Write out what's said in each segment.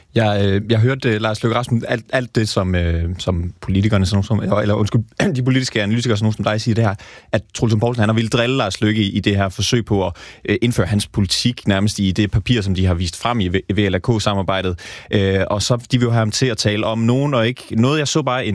Jeg hørte Lars Løkke Rasmussen, alt det, som politikerne, de politiske analytikere, som dig siger det her, at Troels Lund Poulsen, han har ville drille Lars Løkke i det her forsøg på at indføre hans politik nærmest i det papir, som de har vist frem i VLAK-samarbejdet. Og så de vil jo have ham til at tale om nogen og ikke noget. Jeg så bare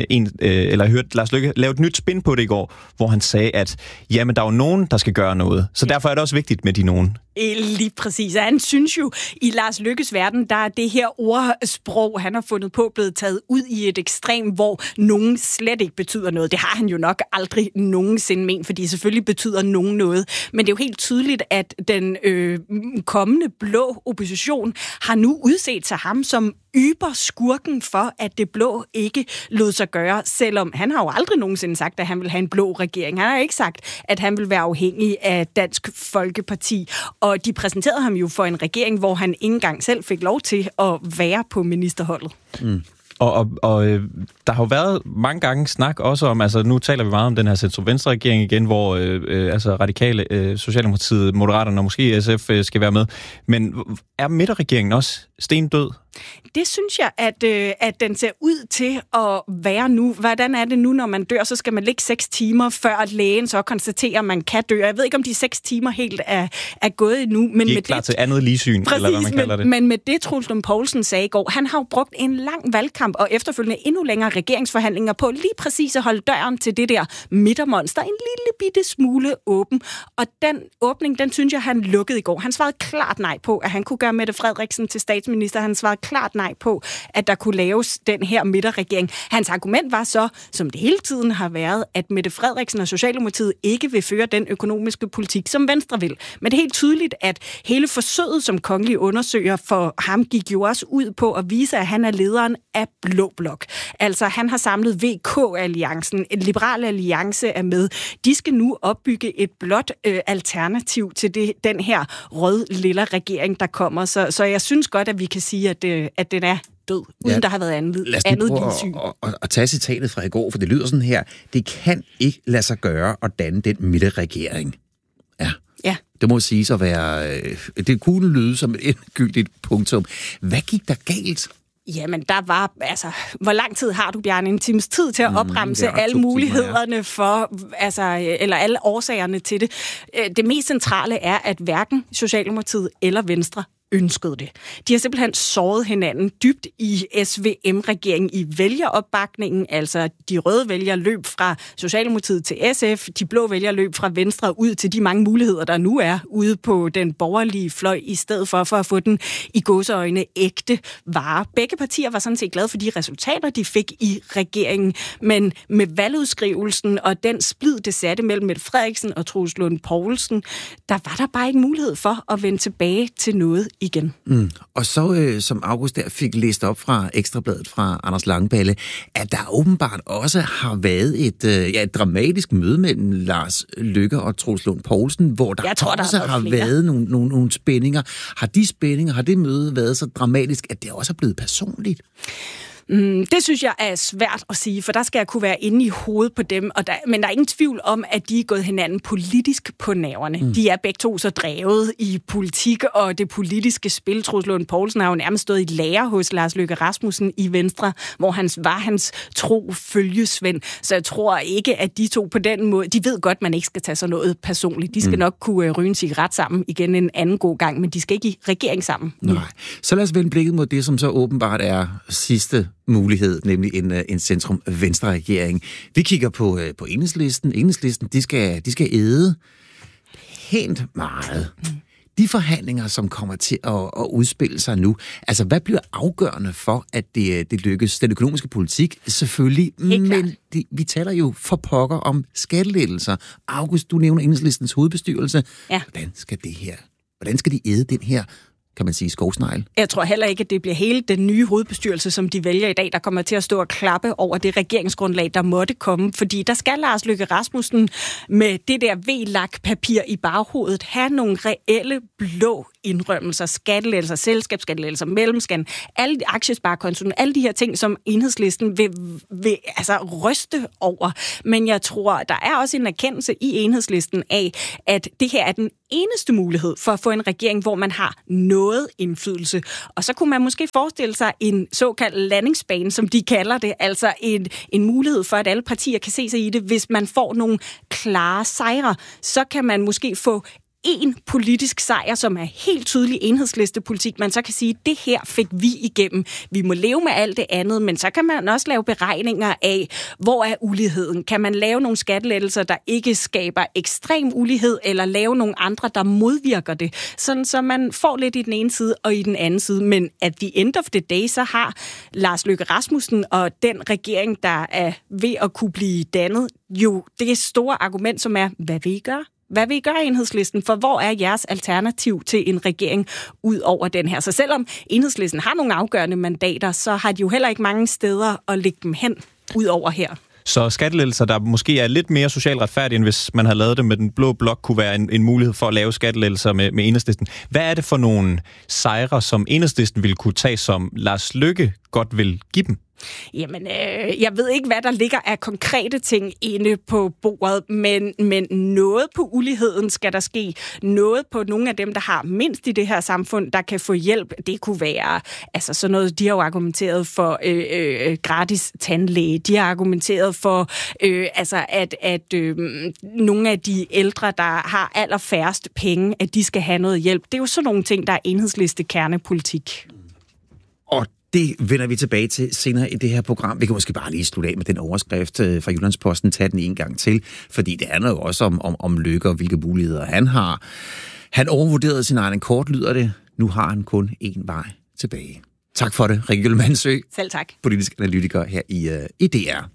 eller hørte Lars Løkke lave et nyt spin på det i går, hvor han sagde, at jamen, der er jo nogen, der skal gøre noget. Så derfor er det også vigtigt med de nogen. Lige præcis. Han synes jo, i Lars Løkkes verden, der er det her ordsprog, han har fundet på, blevet taget ud i et ekstrem, hvor nogen slet ikke betyder noget. Det har han jo nok aldrig nogensinde ment, fordi selvfølgelig betyder nogen noget. Men det er jo helt tydeligt, at den kommende blå opposition har nu udset sig ham som skurken for, at det blå ikke lod sig gøre, selvom han har jo aldrig nogensinde sagt, at han vil have en blå regering. Han har ikke sagt, at han vil være afhængig af Dansk Folkeparti. Og de præsenterede ham jo for en regering, hvor han ikke engang selv fik lov til at være på ministerholdet. Mm. Og der har jo været mange gange snak også om, altså nu taler vi meget om den her centrum-venstre-regering igen, hvor Radikale, Socialdemokratiet, Moderaterne og måske SF skal være med. Men er midterregeringen også stendød? Det synes jeg, at den ser ud til at være nu. Hvordan er det nu, når man dør, så skal man ligge 6 timer, før lægen så konstaterer, at man kan dø. Jeg ved ikke, om de 6 timer helt er gået endnu. Men de er klar til andet ligsyn, præcis, eller hvad man kalder det. Men med det, Troels Lund Poulsen sagde i går, han har jo brugt en lang valgkamp og efterfølgende endnu længere regeringsforhandlinger på lige præcis at holde døren til det der midtermonster en lille bitte smule åben. Og den åbning, den synes jeg, han lukkede i går. Han svarede klart nej på, at han kunne gøre Mette Frederiksen til statsminister. Han svarede klart nej på, at der kunne laves den her midterregering. Hans argument var så, som det hele tiden har været, at Mette Frederiksen og Socialdemokratiet ikke vil føre den økonomiske politik, som Venstre vil. Men det er helt tydeligt, at hele forsøget som kongelig undersøger for ham gik jo også ud på at vise, at han er lederen af Blå Blok. Altså, han har samlet VK-alliancen. En liberal alliance er med. De skal nu opbygge et blåt alternativ til den her rød-lilla regering, der kommer. Så jeg synes godt, at vi kan sige, at den er død, uden der har været andet ligsyn. At tage citatet fra i går, for det lyder sådan her: det kan ikke lade sig gøre at danne den midterregering. Ja. Det må siges at være... det kunne lyde som et endegyldigt punktum. Hvad gik der galt? Jamen, der var... Altså, hvor lang tid har du, Bjarne? En times tid til at opremse alle mulighederne for... eller alle årsagerne til det. Det mest centrale er, at hverken Socialdemokratiet eller Venstre ønskede det. De har simpelthen såret hinanden dybt i SVM-regeringen i vælgeropbakningen, altså de røde vælgere løb fra Socialdemokratiet til SF, de blå vælgere løb fra Venstre ud til de mange muligheder, der nu er ude på den borgerlige fløj, i stedet for at få den i gåseøjne ægte vare. Begge partier var sådan set glade for de resultater, de fik i regeringen, men med valgudskrivelsen og den splid, det satte mellem Mette Frederiksen og Troels Lund Poulsen, der var der bare ikke mulighed for at vende tilbage til noget igen. Og så, som August der fik læst op fra Ekstrabladet fra Anders Langballe, at der åbenbart også har været et dramatisk møde mellem Lars Løkke og Troels Lund Poulsen, hvor der også har været nogle spændinger. Har det møde været så dramatisk, at det også er blevet personligt? Det synes jeg er svært at sige, for der skal jeg kunne være inde i hovedet på dem. Men der er ingen tvivl om, at de er gået hinanden politisk på nerverne. De er begge to så drevet i politik og det politiske spil. Troels Lund Poulsen har jo nærmest stået i lære hos Lars Løkke Rasmussen i Venstre, hvor han var hans tro følgesvend. Så jeg tror ikke, at de to på den måde... De ved godt, at man ikke skal tage sig noget personligt. De skal nok kunne ryge en cigaret sammen igen en anden god gang, men de skal ikke i regering sammen. Nej. Så lad os vende blikket mod det, som så åbenbart er sidste mulighed, nemlig en centrum-venstre-regering. Vi kigger på Enhedslisten. Enhedslisten, de skal æde pænt meget. De forhandlinger, som kommer til at udspille sig nu, altså hvad bliver afgørende for, at det lykkes? Den økonomiske politik, selvfølgelig, men vi taler jo for pokker om skattelettelser. August, du nævner Enhedslistens hovedbestyrelse. Ja. Hvordan skal de æde den her, kan man sige, skovsnegl? Jeg tror heller ikke, at det bliver hele den nye hovedbestyrelse, som de vælger i dag, der kommer til at stå og klappe over det regeringsgrundlag, der måtte komme. Fordi der skal Lars Løkke Rasmussen med det der VLAK-papir i baghovedet have nogle reelle blå indrømmelser, skattelettelser, selskabsskattelettelser, mellemskatten, alle aktiesparekontoen, alle de her ting, som Enhedslisten vil altså ryste over. Men jeg tror, der er også en erkendelse i Enhedslisten af, at det her er den eneste mulighed for at få en regering, hvor man har noget indflydelse. Og så kunne man måske forestille sig en såkaldt landingsbane, som de kalder det, altså en mulighed for, at alle partier kan se sig i det. Hvis man får nogle klare sejre, så kan man måske få en politisk sejr, som er helt tydelig enhedslistepolitik, man så kan sige, det her fik vi igennem. Vi må leve med alt det andet, men så kan man også lave beregninger af, hvor er uligheden? Kan man lave nogle skattelettelser, der ikke skaber ekstrem ulighed, eller lave nogle andre, der modvirker det? Sådan så man får lidt i den ene side og i den anden side, men at the end of the day, så har Lars Løkke Rasmussen og den regering, der er ved at kunne blive dannet, jo det store argument, som er, hvad vil I gøre? Hvad vil I gøre, Enhedslisten? For hvor er jeres alternativ til en regering ud over den her? Så selvom Enhedslisten har nogle afgørende mandater, så har de jo heller ikke mange steder at lægge dem hen ud over her. Så skattelettelser, der måske er lidt mere socialt retfærdige, end hvis man havde lavet det med den blå blok, kunne være en mulighed for at lave skattelettelser med Enhedslisten. Hvad er det for nogle sejre, som Enhedslisten ville kunne tage, som Lars Løkke godt vil give dem? Jamen, jeg ved ikke, hvad der ligger af konkrete ting inde på bordet, men noget på uligheden skal der ske. Noget på nogle af dem, der har mindst i det her samfund, der kan få hjælp. Det kunne være altså sådan noget, de har jo argumenteret for gratis tandlæge. De har argumenteret for, at nogle af de ældre, der har allerfærrest penge, at de skal have noget hjælp. Det er jo sådan nogle ting, der er enhedsliste kernepolitik. Og det vender vi tilbage til senere i det her program. Vi kan måske bare lige slutte af med den overskrift fra Jyllandsposten. Tag den en gang til, fordi det handler jo også om Løkke og hvilke muligheder han har. Han overvurderede sin egen kort, lyder det. Nu har han kun én vej tilbage. Tak for det, Rikke Gyldman-Sø. Selv tak. Politisk analytiker her i DR.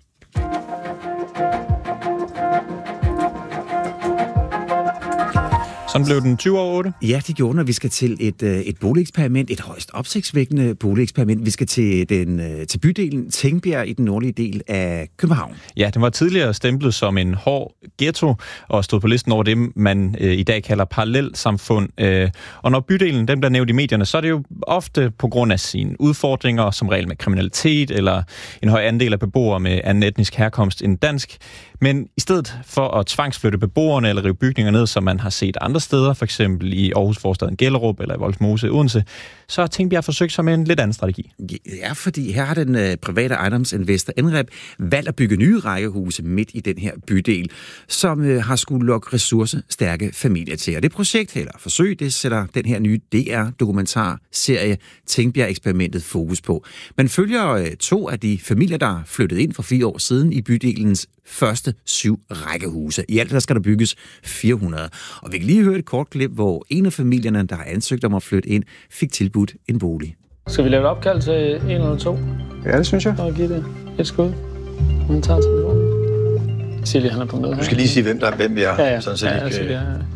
Sådan blev den 20 over 8. Ja, det gjorde, når vi skal til et boligeksperiment, et højst opsigtsvækkende boligeksperiment. Vi skal til bydelen Tingbjerg i den nordlige del af København. Ja, den var tidligere stemplet som en hård ghetto og stod på listen over det, man i dag kalder parallelsamfund. Og når bydelen den bliver nævnt i medierne, så er det jo ofte på grund af sine udfordringer, som regel med kriminalitet eller en høj andel af beboere med anden etnisk herkomst end dansk. Men i stedet for at tvangsflytte beboerne eller rive bygninger ned, som man har set andre steder, for eksempel i Aarhus-forstaden Gellerup eller i Vollsmose i Odense, så har Tingbjerg forsøgt sig med en lidt anden strategi. Ja, fordi her har den private ejendomsinvestor NREP valgt at bygge nye rækkehuse midt i den her bydel, som har skulle lokke ressourcestærke familier til. Og det projekt, eller forsøg, det sætter den her nye DR-dokumentarserie Tingbjerg-eksperimentet fokus på. Man følger 2 af de familier, der flyttede ind for 4 år siden i bydelens første 7 rækkehuse. I alt der skal der bygges 400. Og vi kan lige høre et kort klip, hvor en af familierne, der har ansøgt om at flytte ind, fik tilbudt en bolig. Skal vi lave et opkald til 1 eller 2? Ja, det synes jeg. Og give det et skud. Man tager telefonen. Silje, han er på med. Du skal lige sige, hvem vi er. Ja. Sådan, så ja, Silje, ja. Det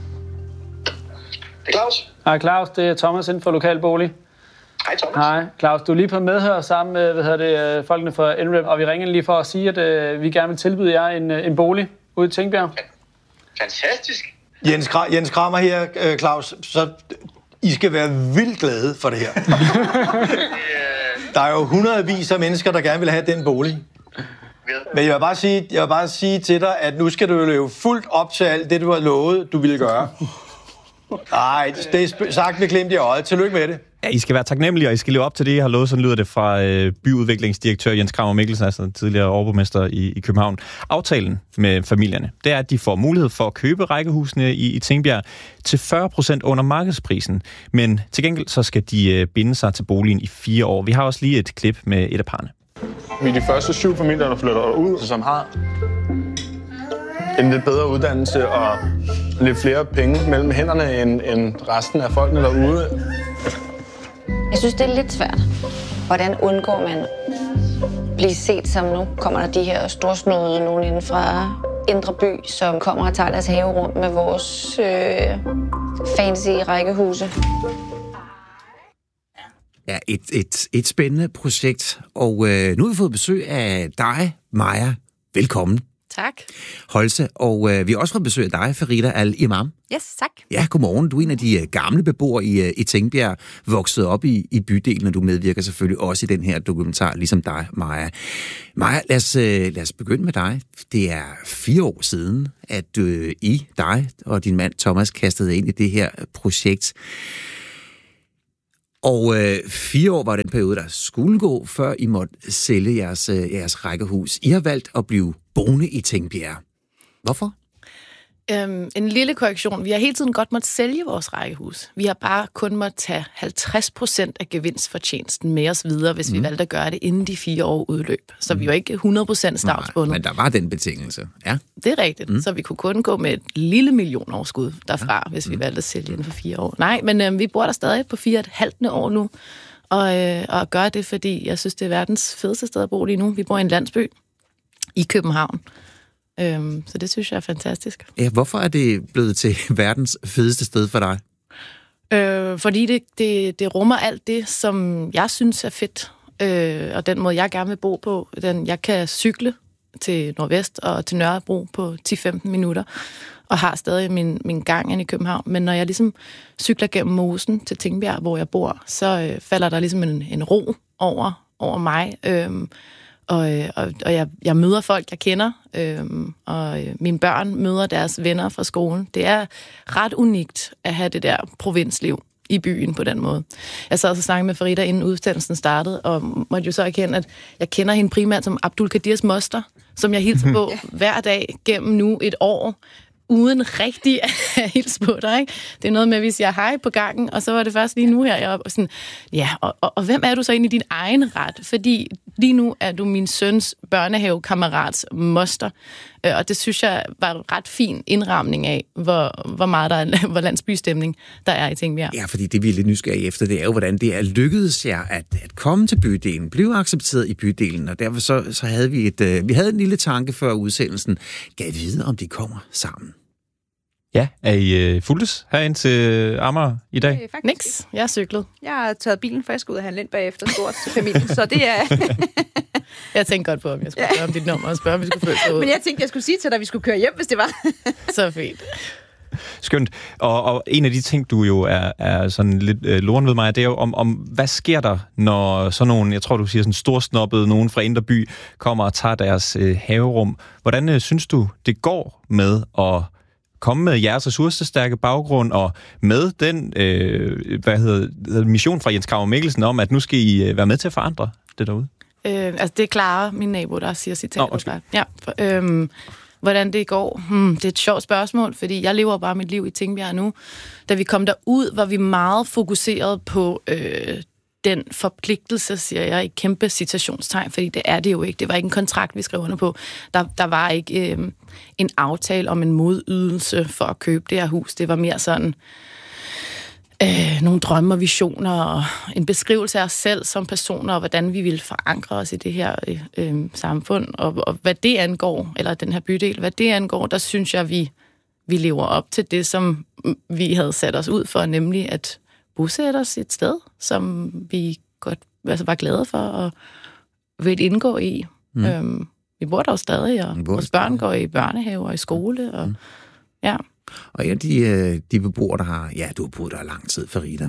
er Claus. Hej Claus, det er Thomas inden for Lokalbolig. Hej Thomas. Hej Claus, du er lige på medhør sammen med folkene fra NREP, og vi ringer lige for at sige, at vi gerne vil tilbyde jer en bolig ude i Tingbjerg. Fantastisk. Jens Kramer her, Claus. Så I skal være vildt glade for det her. Der er jo hundredvis af mennesker, der gerne vil have den bolig. Men jeg vil bare sige til dig, at nu skal du jo leve fuldt op til alt det, du har lovet, du ville gøre. Nej, det er sagt med glimt i øjet. Tillykke med det. Ja, I skal være taknemmelige, og I skal leve op til det, jeg har lovet. Sådan lyder det fra byudviklingsdirektør Jens Kramer Mikkelsen, altså tidligere overborgmester i København. Aftalen med familierne, det er, at de får mulighed for at købe rækkehusene i Tingbjerg til 40% under markedsprisen. Men til gengæld så skal de binde sig til boligen i 4 år. Vi har også lige et klip med et af parrene. Vi er de første 7 familier, der flytter ud, som har en lidt bedre uddannelse og lidt flere penge mellem hænderne end resten af folkene derude. Jeg synes, det er lidt svært. Hvordan undgår man blive set som nu? Kommer der de her storsnodede nogen inden fra Indre By, som kommer og tager deres haverum med vores fancy rækkehuse? Ja, et spændende projekt. Og nu har vi fået besøg af dig, Maja. Velkommen. Tak. Holse, og vi har også fået besøg af dig, Farida Al-Imam. Yes, tak. Ja, godmorgen. Du er en af de gamle beboere i Tingbjerg, vokset op i bydelen, og du medvirker selvfølgelig også i den her dokumentar, ligesom dig, Maja. Maja, lad os begynde med dig. Det er 4 år siden, at dig og din mand Thomas kastede ind i det her projekt. Og 4 år var den periode, der skulle gå, før I måtte sælge jeres rækkehus. I har valgt at blive boende i Tingbjerg. Hvorfor? En lille korrektion. Vi har hele tiden godt måttet sælge vores rækkehus. Vi har bare kun måttet tage 50% af gevinstfortjenesten med os videre, hvis vi valgte at gøre det inden de 4 år udløb. Så vi var ikke 100% stavnsbundet. Men der var den betingelse, ja. Det er rigtigt. Så vi kunne kun gå med et lille millionoverskud derfra, hvis vi valgte at sælge inden for 4 år. Nej, men vi bor der stadig på 4,5 år nu, og gør det, fordi jeg synes, det er verdens fedeste sted at bo lige nu. Vi bor i en landsby i København. Så det synes jeg er fantastisk. Ja, hvorfor er det blevet til verdens fedeste sted for dig? Fordi det rummer alt det, som jeg synes er fedt. Og den måde, jeg gerne vil bo på, jeg kan cykle til Nordvest og til Nørrebro på 10-15 minutter, og har stadig min gang ind i København. Men når jeg ligesom cykler gennem mosen til Tingbjerg, hvor jeg bor, så falder der ligesom en ro over mig. Og jeg møder folk, jeg kender, og mine børn møder deres venner fra skolen. Det er ret unikt at have det der provinsliv i byen på den måde. Jeg sad og snakkede med Farida, inden udsendelsen startede, og måtte jo så erkende, at jeg kender hende primært som Abdul Kadirs moster, som jeg hilser på hver dag gennem nu et år, uden rigtig at hilse på dig, ikke? Det er noget med, at vi siger hej på gangen, og så var det først lige nu her, jeg var sådan, ja, og hvem er du så egentlig i din egen ret? Fordi lige nu er du min søns børnehavekammerats moster, og det synes jeg var en ret fin indramning af, hvor meget der er, hvor landsbystemning der er i Tingbjerg. Ja, fordi det vi er lidt nysgerrige efter, det er jo, hvordan det er lykkedes jer at komme til bydelen, blive accepteret i bydelen, og derfor så havde vi en lille tanke før udsendelsen. Gav vide, om de kommer sammen? Ja, er I fuldes herind til Amager i dag? Niks, jeg har cyklet. Jeg har taget bilen, for jeg skal ud og handle ind bagefter stort til familien, så det er... Jeg tænkte godt på, om jeg skulle spørge om dit nummer og spørge, om vi skulle følge ud. Men jeg tænkte, jeg skulle sige til dig, at vi skulle køre hjem, hvis det var. Så fint. Skønt. Og en af de ting, du jo er sådan lidt loren ved mig, det er jo om hvad sker der, når sådan nogle, jeg tror, du siger sådan storsnobbede, nogen fra Indre By kommer og tager deres haverum. Hvordan synes du, det går med at komme med jeres ressourcestærke baggrund og med den mission fra Jens Krag Mikkelsen om, at nu skal I være med til at forandre det derude? Altså, det er Clara, min nabo, der siger citatet. Hvordan det går? Det er et sjovt spørgsmål, fordi jeg lever bare mit liv i Tingbjerg nu. Da vi kom derud, var vi meget fokuseret på den forpligtelse, siger jeg, i kæmpe citationstegn, fordi det er det jo ikke. Det var ikke en kontrakt, vi skrev under på. Der var ikke en aftale om en modydelse for at købe det her hus. Det var mere sådan nogle drømme og visioner, og en beskrivelse af os selv som personer, og hvordan vi ville forankre os i det her samfund. Og hvad det angår, eller den her bydel, hvad det angår, der synes jeg, vi lever op til det, som vi havde sat os ud for, nemlig at bosætte os et sted, som vi godt var glade for og vil indgå i. Vi bor der jo stadig, og vores børn går i børnehave og i skole. Og, ja. Og en af de beboere, der har... Ja, du har boet der lang tid, Farida.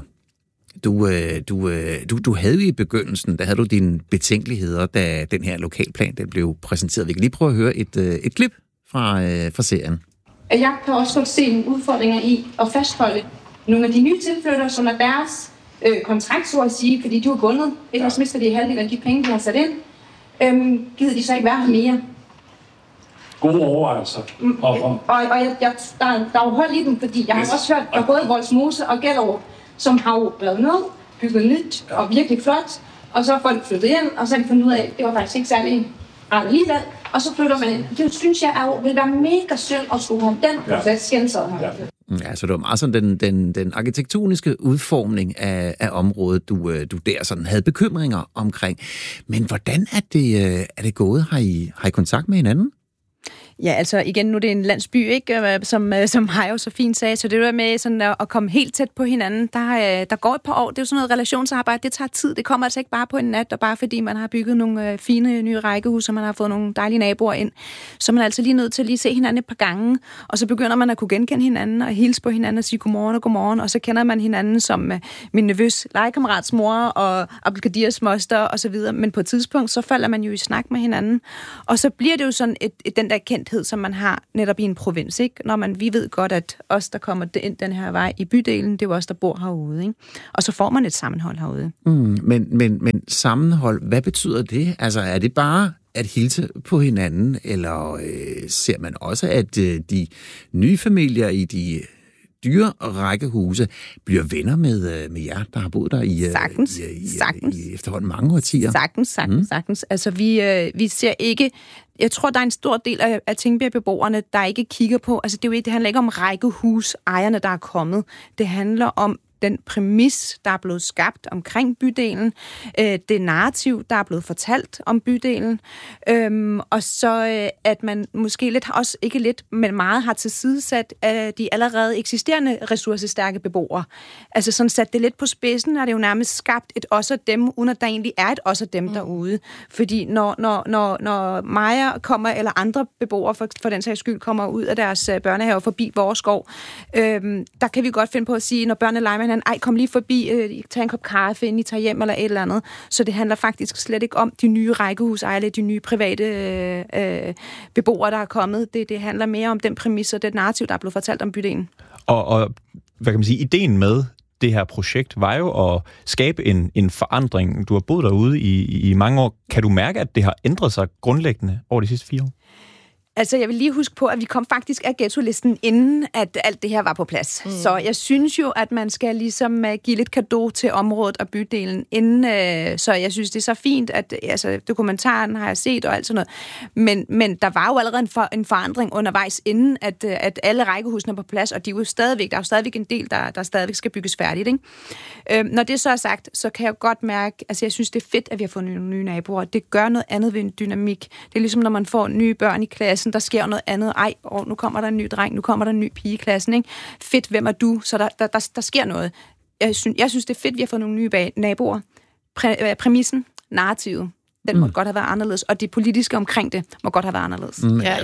Du havde jo i begyndelsen, der havde du dine betænkeligheder, da den her lokalplan den blev præsenteret. Vi kan lige prøve at høre et klip fra serien. Jeg kan også godt se nogle udfordringer i at fastholde nogle af de nye tilflyttere, som er deres kontrakt, så at sige, fordi de er bundet. Ellers mister de halvdelen af de penge, de har sat ind. Gider de så ikke være her mere? Gode overvejelser. Der er jo hold i dem, fordi jeg har også hørt fra både Vollsmose og Gellerup, som har jo været ned, bygget nyt og virkelig flot, og så har folk flyttet ind, og så har de fundet ud af, at det var faktisk ikke særlig rart alligevel, og så flytter man ind. Det synes jeg vil være mega synd at skulle have den proces genset her. Ja, så det var meget sådan den arkitektoniske udformning af området, du der sådan havde bekymringer omkring. Men hvordan er det gået? Har I kontakt med hinanden? Ja, altså igen, nu er det en landsby, ikke? Som Hajo så fint sagde, så det der med sådan at komme helt tæt på hinanden, der går et par år. Det er jo sådan noget relationsarbejde, det tager tid. Det kommer altså ikke bare på en nat, og bare fordi man har bygget nogle fine nye rækkehuse, og man har fået nogle dejlige naboer ind. Så man er altså lige nødt til at lige se hinanden et par gange, og så begynder man at kunne genkende hinanden og hilse på hinanden og sige godmorgen, og så kender man hinanden som min nervøs legekammerats mor og Abdelkadirs moster og så videre. Men på et tidspunkt, så falder man jo i snak med hinanden, og så bliver det jo sådan den der kendthed, som man har netop i en provins, ikke? Når vi ved godt, at os, der kommer ind den her vej i bydelen, det er jo os, der bor herude, ikke? Og så får man et sammenhold herude. Men sammenhold, hvad betyder det? Altså, er det bare at hilse på hinanden, eller ser man også, at de nye familier i de dyre rækkehuse bliver venner med jer, der har boet der i efterhånden mange årtier? Sagtens. Altså, vi ser ikke... Jeg tror, der er en stor del af Tingbjerg-beboerne, der ikke kigger på... Altså, det handler ikke om rækkehusejerne, der er kommet. Det handler om den præmis, der er blevet skabt omkring bydelen, det narrativ, der er blevet fortalt om bydelen, og så at man måske lidt, også ikke lidt, men meget har tilsidesat de allerede eksisterende ressourcestærke beboere. Altså sådan sat det lidt på spidsen, er det jo nærmest skabt et os og dem, uden at der egentlig er et os og dem derude. Fordi når Maja kommer, eller andre beboere for den sags skyld, kommer ud af deres børnehave forbi vores skov, der kan vi godt finde på at sige, når børnene leger med hinanden, ej, kom lige forbi, tag en kop kaffe, inden I tager hjem, eller et eller andet. Så det handler faktisk slet ikke om de nye rækkehusejere, de nye private beboere, der er kommet. Det handler mere om den præmis og det narrativ, der er blevet fortalt om bydelen. Og hvad kan man sige, ideen med det her projekt var jo at skabe en forandring. Du har boet derude i mange år. Kan du mærke, at det har ændret sig grundlæggende over de sidste 4 år? Altså, jeg vil lige huske på, at vi kom faktisk af ghettolisten, inden at alt det her var på plads. Så jeg synes jo, at man skal ligesom give lidt cadeau til området og bydelen inden. Så jeg synes, det er så fint, at altså, dokumentaren har jeg set og alt sådan noget. Men der var jo allerede en forandring undervejs, inden at alle rækkehusene er på plads, og de er jo stadigvæk, der er jo stadigvæk en del, der stadigvæk skal bygges færdigt, ikke? Når det så er sagt, så kan jeg jo godt mærke, altså jeg synes, det er fedt, at vi har fået nogle nye naboer. Det gør noget andet ved en dynamik. Det er ligesom, når man får nye børn i klassen, der sker noget andet. Nu kommer der en ny dreng, nu kommer der en ny pige i klassen, ikke? Fedt, hvem er du? Så der sker noget. Jeg synes, det er fedt, vi har fået nogle nye naboer. Præmissen, narrativet, den må godt have været anderledes, og det politiske omkring det må godt have været anderledes.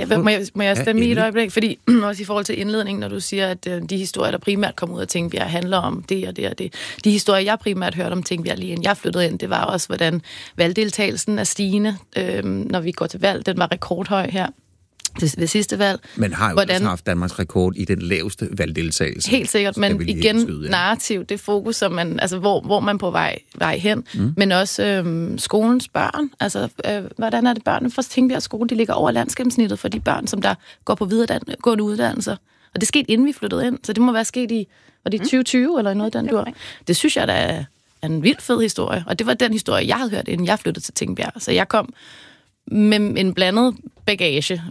Må jeg stemme i et øjeblik? Fordi også i forhold til indledningen, når du siger, at de historier, der primært kommer ud af Tingbjerg, handler om det og det og det. De historier, jeg primært hørte om Tingbjerg lige inden jeg flyttede ind, det var også, hvordan valgdeltagelsen er stigende, når vi går til valg. Den var rekordhøj her ved sidste valg. Men har jo også haft Danmarks rekord i den laveste valgdeltagelse. Helt sikkert, men igen narrativ, det fokus, som man, altså hvor man på vej hen, men også skolens børn. Altså, hvordan er det børnene fra Tingbjerg skole? De ligger over landsgennemsnittet for de børn, som der går på videregående uddannelser. Og det skete inden vi flyttede ind, så det må være sket i 2020 eller noget den du. Det synes jeg, der er en vildt fed historie, og det var den historie, jeg havde hørt, inden jeg flyttede til Tingbjerg. Så jeg kom med en blandet bagage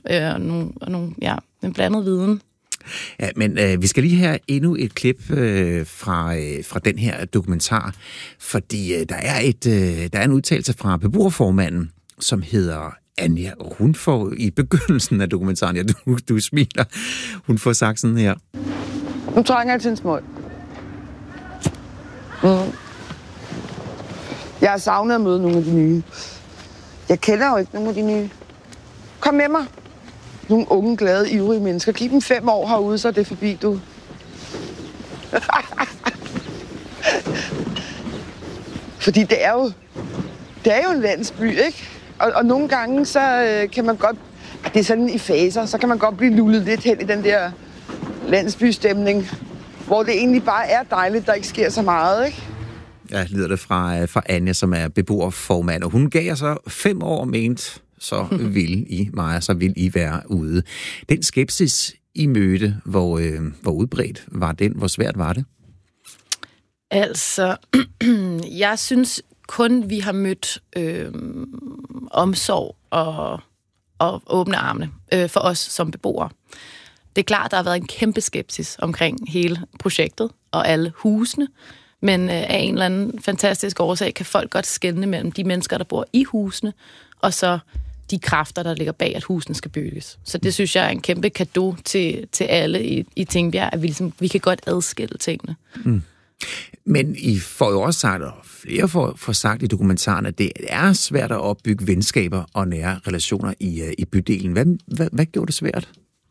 og en blandet viden. Ja, men vi skal lige have endnu et klip fra den her dokumentar, fordi der er en udtalelse fra beboerformanden, som hedder Anja. Hun får i begyndelsen af dokumentaren, ja, du smiler, hun får sagt sådan her. Nu trænger jeg til en smøg. Jeg har savnet at møde nogle af de nye. Jeg kender jo ikke nogen af de nye. Kom med mig. Nogle unge, glade, ivrige mennesker. Giv dem 5 år herude, så er det forbi, du. Fordi det er jo en landsby, ikke? Og nogle gange, så kan man godt... Det er sådan i faser, så kan man godt blive lullet lidt hen i den der landsbystemning, hvor det egentlig bare er dejligt, der ikke sker så meget, ikke? Ja, lyder det fra Anja, som er beboerformand, og hun gav jer så 5 år ment, så vil I, Maja, så vil I være ude. Den skepsis, I mødte, hvor udbredt var den? Hvor svært var det? Altså, jeg synes kun, vi har mødt omsorg og åbne armene for os som beboere. Det er klart, der har været en kæmpe skepsis omkring hele projektet og alle husene, men af en eller anden fantastisk årsag kan folk godt skelne mellem de mennesker, der bor i husene, og så de kræfter, der ligger bag, at husene skal bygges. Så det synes jeg er en kæmpe cadeau til alle i Tingbjerg, at vi kan godt adskille tingene. Mm. Men I får jo også sagt, og flere får sagt i dokumentaren, at det er svært at opbygge venskaber og nære relationer i bydelen. Hvad gjorde det svært?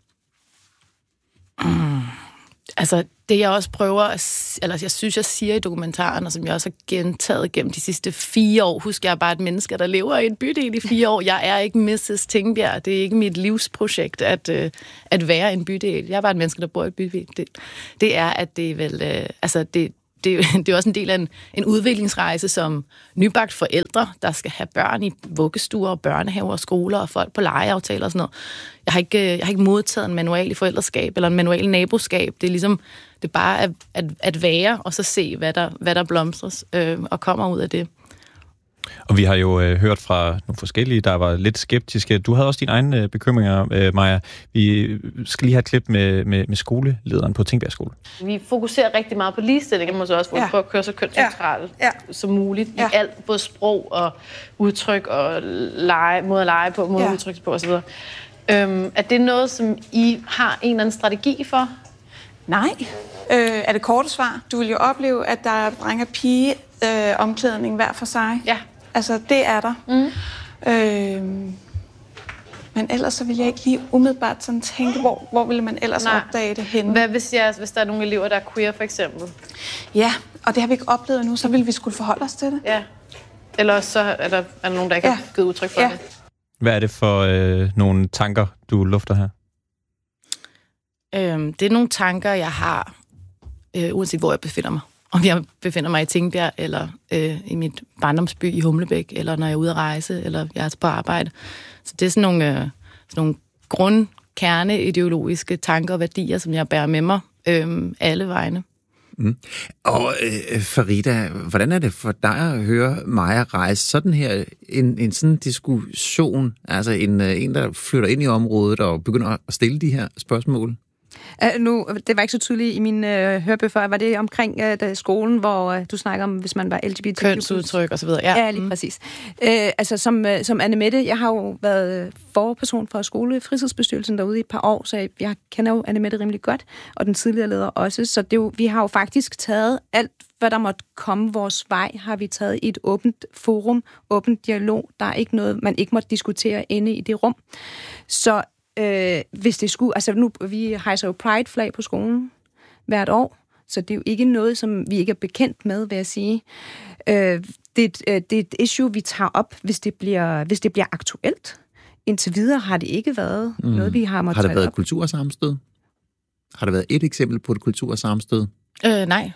Altså, det jeg også prøver, eller jeg synes, jeg siger i dokumentaren, og som jeg også har gentaget gennem de sidste 4 år, husker jeg bare et menneske, der lever i en bydel i 4 år. Jeg er ikke Mrs. Tingbjerg. Det er ikke mit livsprojekt at være en bydel. Jeg er bare et menneske, der bor i et bydel. Det er, at det er vel... Det er også en del af en udviklingsrejse som nybagt forældre, der skal have børn i vuggestuer, børnehaver, skoler og folk på legeaftaler og sådan noget. Jeg har ikke modtaget en manual i forældreskab eller en manual i naboskab. Det er ligesom, det er bare at være og så se, hvad der blomstres og kommer ud af det. Og vi har jo hørt fra nogle forskellige, der var lidt skeptiske. Du havde også dine egne bekymringer, Maja. Vi skal lige have et klip med skolelederen på Tingbjerg Skole. Vi fokuserer rigtig meget på ligestilling, måske også for at køre så kønsneutralt som muligt i alt, både sprog og udtryk og måde at lege på, måde at udtrykke på osv. Er det noget, som I har en eller anden strategi for? Nej. Er det korte svar? Du vil jo opleve, at der er drenge og pige omklædning hver for sig. Ja. Altså, det er der. Men ellers så vil jeg ikke lige umiddelbart sådan tænke, hvor ville man ellers opdage det henne. Hvad hvis der er nogle elever, der er queer, for eksempel? Ja, og det har vi ikke oplevet endnu, så ville vi skulle forholde os til det. Ja. Eller så er der nogen, der ikke har givet udtryk for det. Hvad er det for nogle tanker, du lufter her? Det er nogle tanker, jeg har, uanset hvor jeg befinder mig. Om jeg befinder mig i Tingbjerg, eller i mit barndomsby i Humlebæk, eller når jeg er ude at rejse, eller jeg er på arbejde. Så det er sådan nogle grundkerneideologiske tanker og værdier, som jeg bærer med mig alle vegne. Mm. Og Farida, hvordan er det for dig at høre Maja rejse sådan her, en sådan diskussion, altså en, der flytter ind i området og begynder at stille de her spørgsmål? Det var ikke så tydeligt i min hørebøffer. Var det omkring skolen, hvor du snakker om, hvis man var LGBT? Kønsudtryk og så videre. Ja, lige præcis. Altså, som Anne-Mette, jeg har jo været forperson for skolefritidsbestyrelsen derude i et par år, så jeg kender jo Anne-Mette rimelig godt, og den tidligere leder også. Så vi har jo faktisk taget alt, hvad der måtte komme vores vej, har vi taget i et åbent forum, åben dialog. Der er ikke noget, man ikke måtte diskutere inde i det rum. Så hvis det skulle... Altså nu, vi hejser jo Pride-flag på skolen hvert år, så det er jo ikke noget, som vi ikke er bekendt med, vil jeg sige. Det er et issue, vi tager op, hvis det bliver aktuelt. Indtil videre har det ikke været noget, vi har måttet Har der været op. kultursammenstød? Har der været et eksempel på et kultursammenstød? Nej.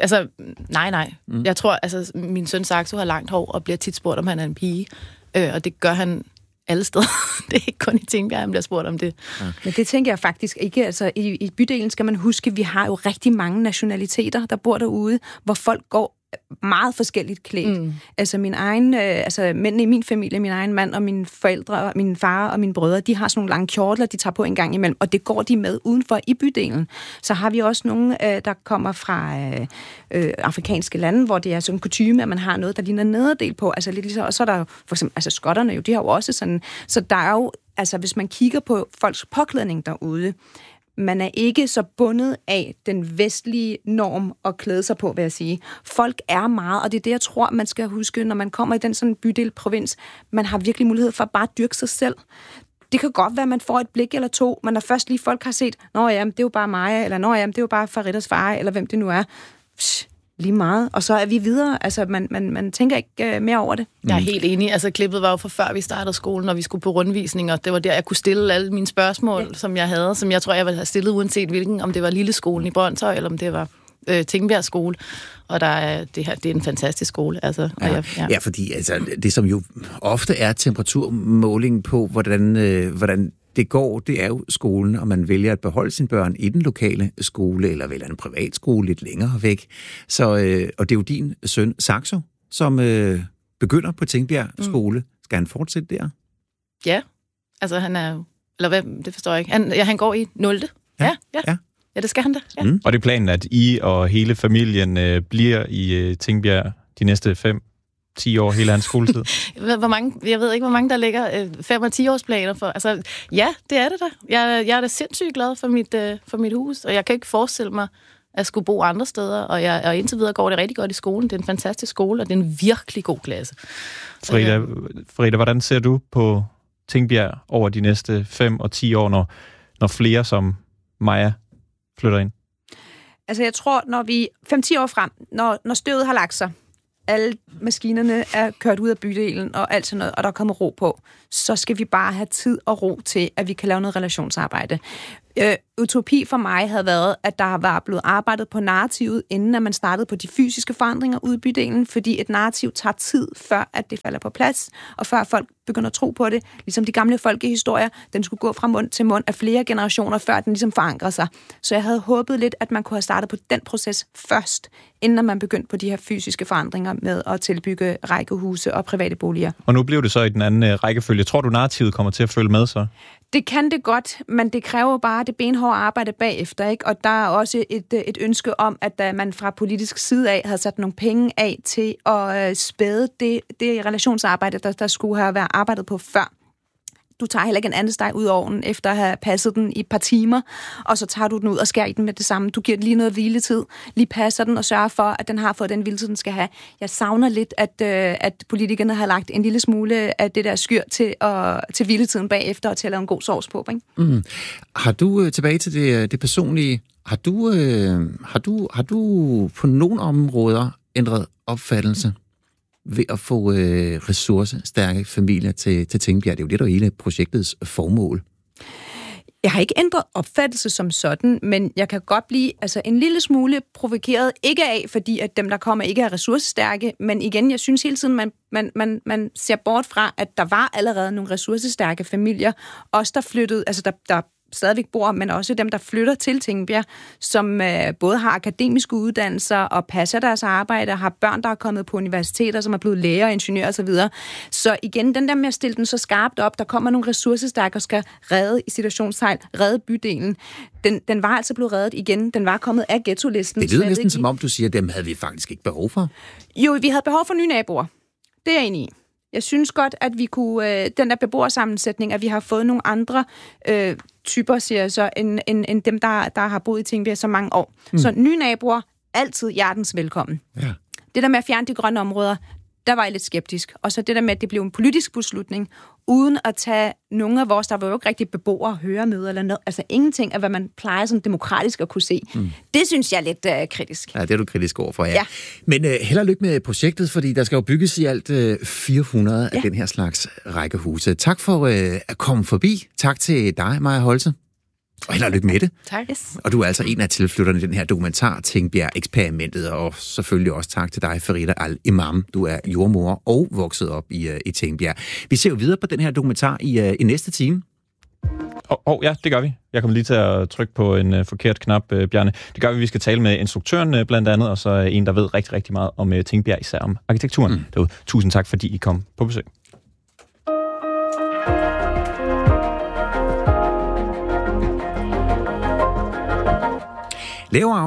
Nej. Jeg tror, min søn Saxo har langt hår og bliver tit spurgt, om han er en pige. Og det gør han alle steder. Det er ikke kun i Tingbjerg, han bliver spurgt om det. Ja. Men det tænker jeg faktisk ikke. Altså, i bydelen skal man huske, at vi har jo rigtig mange nationaliteter, der bor derude, hvor folk går meget forskelligt klædt. Altså mændene i min familie, min egen mand og mine forældre, og min far og mine brødre, de har sådan nogle lange kjortler, de tager på en gang imellem, og det går de med udenfor i bydelen. Så har vi også nogle, der kommer fra afrikanske lande, hvor det er sådan en kutyme, at man har noget, der ligner nederdel på. Altså lidt ligesom, og så er der jo for eksempel, skotterne jo, de har jo også sådan, så der er jo, altså hvis man kigger på folks påklædning derude, man er ikke så bundet af den vestlige norm at klæde sig på, vil jeg sige. Folk er meget, og det er det, jeg tror, man skal huske, når man kommer i den sådan bydel provins. Man har virkelig mulighed for at bare dyrke sig selv. Det kan godt være, at man får et blik eller to, men når først lige folk har set, nå ja, det er jo bare Maja, eller nå ja, det er jo bare Faridas far, eller hvem det nu er. Lige meget. Og så er vi videre. Altså, man tænker ikke mere over det. Jeg er helt enig. Altså, klippet var jo fra før vi startede skolen, og vi skulle på rundvisning, og det var der, jeg kunne stille alle mine spørgsmål, som jeg havde, som jeg tror, jeg ville have stillet, uanset hvilken, om det var Lille Skolen i Brøndshøj, eller om det var Tingbjerg Skole. Og det er en fantastisk skole. Altså, ja, fordi altså, det, som jo ofte er temperaturmåling på, hvordan det går, det er jo skolen, og man vælger at beholde sine børn i den lokale skole, eller vælger en privatskole lidt længere væk. Så, og det er jo din søn, Saxo, som begynder på Tingbjerg Skole. Skal han fortsætte der? Ja, altså han er... Eller hvad, det forstår jeg ikke. Han går i 0. Ja, det skal han da. Ja. Og det er planen, at I og hele familien bliver i Tingbjerg de næste 10 år, hele hans skoletid. Jeg ved ikke, hvor mange der ligger 5- og 10-årsplaner for. Altså, ja, det er det da. Jeg er da sindssygt glad for mit hus, og jeg kan ikke forestille mig at skulle bo andre steder, og indtil videre går det rigtig godt i skolen. Det er en fantastisk skole, og det er en virkelig god klasse. Frida, hvordan ser du på Tingbjerg over de næste 5 og 10 år, når flere som Maja flytter ind? Altså jeg tror, når vi 5-10 år frem, når støvet har lagt sig, alle maskinerne er kørt ud af bydelen og alt sådan noget, og der kommer ro på, så skal vi bare have tid og ro til, at vi kan lave noget relationsarbejde. Utopi for mig havde været, at der var blevet arbejdet på narrativet, inden at man startede på de fysiske forandringer ude i bydelen, fordi et narrativ tager tid, før at det falder på plads, og før folk begynder at tro på det. Ligesom de gamle folkehistorier, den skulle gå fra mund til mund af flere generationer, før den ligesom forankrer sig. Så jeg havde håbet lidt, at man kunne have startet på den proces først, inden man begyndte på de her fysiske forandringer med at tilbygge rækkehuse og private boliger. Og nu blev det så i den anden rækkefølge. Tror du, narrativet kommer til at følge med så? Det kan det godt, men det kræver bare det benhårde arbejde bagefter, ikke? Og der er også et ønske om, at man fra politisk side af havde sat nogle penge af til at spæde det relationsarbejde, der skulle have været arbejdet på før. Du tager heller ikke en anden steg ud af ovnen, efter at have passet den i et par timer, og så tager du den ud og skærer i den med det samme. Du giver den lige noget hviletid, lige passer den og sørger for, at den har fået den hviletid, den skal have. Jeg savner lidt, at politikerne har lagt en lille smule af det der skyr til hviletiden bagefter, og til at lave en god sovs på, ikke? Mm. Har du, tilbage til det personlige, har du på nogle områder ændret opfattelse ved at få ressourcestærke familier til Tingbjerg? Det er jo det, der er hele projektets formål. Jeg har ikke ændret opfattelse som sådan, men jeg kan godt blive en lille smule provokeret. Ikke af, fordi at dem, der kommer, ikke er ressourcestærke, men igen, jeg synes hele tiden, man ser bort fra, at der var allerede nogle ressourcestærke familier. Også der flyttede, der stadigvæk bor, men også dem, der flytter til Tingbjerg, som både har akademiske uddannelser og passer deres arbejde, og har børn, der er kommet på universiteter, som er blevet læger, ingeniører osv. Så igen, den der med at stille den så skarpt op, der kommer nogle ressourcestærke og skal redde, i situationstegn, redde bydelen. Den var altså blevet reddet igen. Den var kommet af ghetto-listen. Det lyder næsten som om, du siger, at dem havde vi faktisk ikke behov for. Jo, vi havde behov for nye naboer. Det er jeg enig i. Jeg synes godt, at vi kunne, den der beboersammensætning, at vi har fået nogle andre typer, siger jeg så, end dem, der har boet i Tingbjerg så mange år. Så nye naboer, altid hjertens velkommen. Ja. Det der med at fjerne de grønne områder, der var jeg lidt skeptisk. Og så det der med, at det blev en politisk beslutning, uden at tage nogle af vores, der var jo ikke rigtig beboere, høre med eller noget. Altså ingenting af, hvad man plejer sådan demokratisk at kunne se. Det synes jeg er lidt kritisk. Ja, det er du kritisk overfor, ja. Men held og lykke med projektet, fordi der skal jo bygges i alt 400 af den her slags rækkehuse. Tak for at komme forbi. Tak til dig, Maja Holse. Og held og lykke med det. Tak. Yes. Og du er altså en af tilflytterne i den her dokumentar, Tingbjerg-eksperimentet, og selvfølgelig også tak til dig, Farida Al-Imam. Du er jordmor og vokset op i Tingbjerg. Vi ser jo videre på den her dokumentar i næste time. Ja, det gør vi. Jeg kommer lige til at trykke på en forkert knap, Bjarne. Det gør vi. Vi skal tale med instruktøren blandt andet, og så en, der ved rigtig, rigtig meget om Tingbjerg, især om arkitekturen. Tusind tak, fordi I kom på besøg. Lavere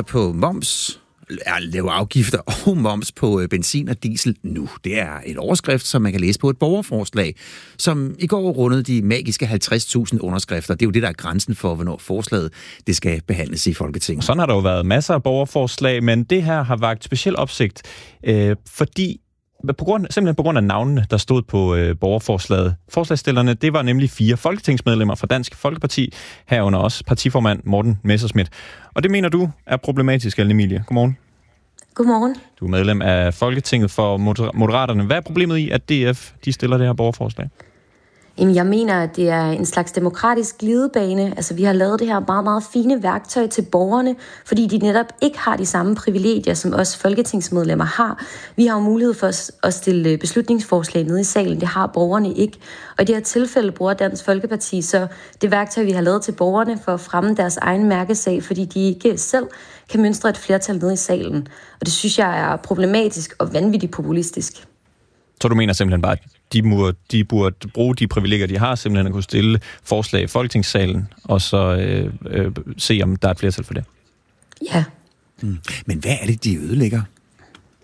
afgifter og moms på benzin og diesel nu. Det er et overskrift, som man kan læse på et borgerforslag, som i går rundede de magiske 50.000 underskrifter. Det er jo det, der er grænsen for, hvornår forslaget det skal behandles i Folketinget. Sådan har der jo været masser af borgerforslag, men det her har vakt speciel opsigt, fordi simpelthen på grund af navnene, der stod på borgerforslaget. Forslagsstillerne, det var nemlig 4 folketingsmedlemmer fra Dansk Folkeparti, herunder også partiformand Morten Messerschmidt. Og det mener du er problematisk, Ellen Emilie. Godmorgen. Godmorgen. Du er medlem af Folketinget for Moderaterne. Hvad er problemet i, at DF de stiller det her borgerforslag? Jamen, jeg mener, at det er en slags demokratisk glidebane. Altså, vi har lavet det her meget, meget fine værktøj til borgerne, fordi de netop ikke har de samme privilegier, som os folketingsmedlemmer har. Vi har jo mulighed for at stille beslutningsforslag nede i salen. Det har borgerne ikke. Og i det her tilfælde bruger Dansk Folkeparti så det værktøj, vi har lavet til borgerne for at fremme deres egen mærkesag, fordi de ikke selv kan mønstre et flertal nede i salen. Og det synes jeg er problematisk og vanvittigt populistisk. Så du mener simpelthen bare, at de burde bruge de privilegier, de har, simpelthen at kunne stille forslag i Folketingssalen, og så se, om der er et flertal for det? Ja. Men hvad er det, de ødelægger?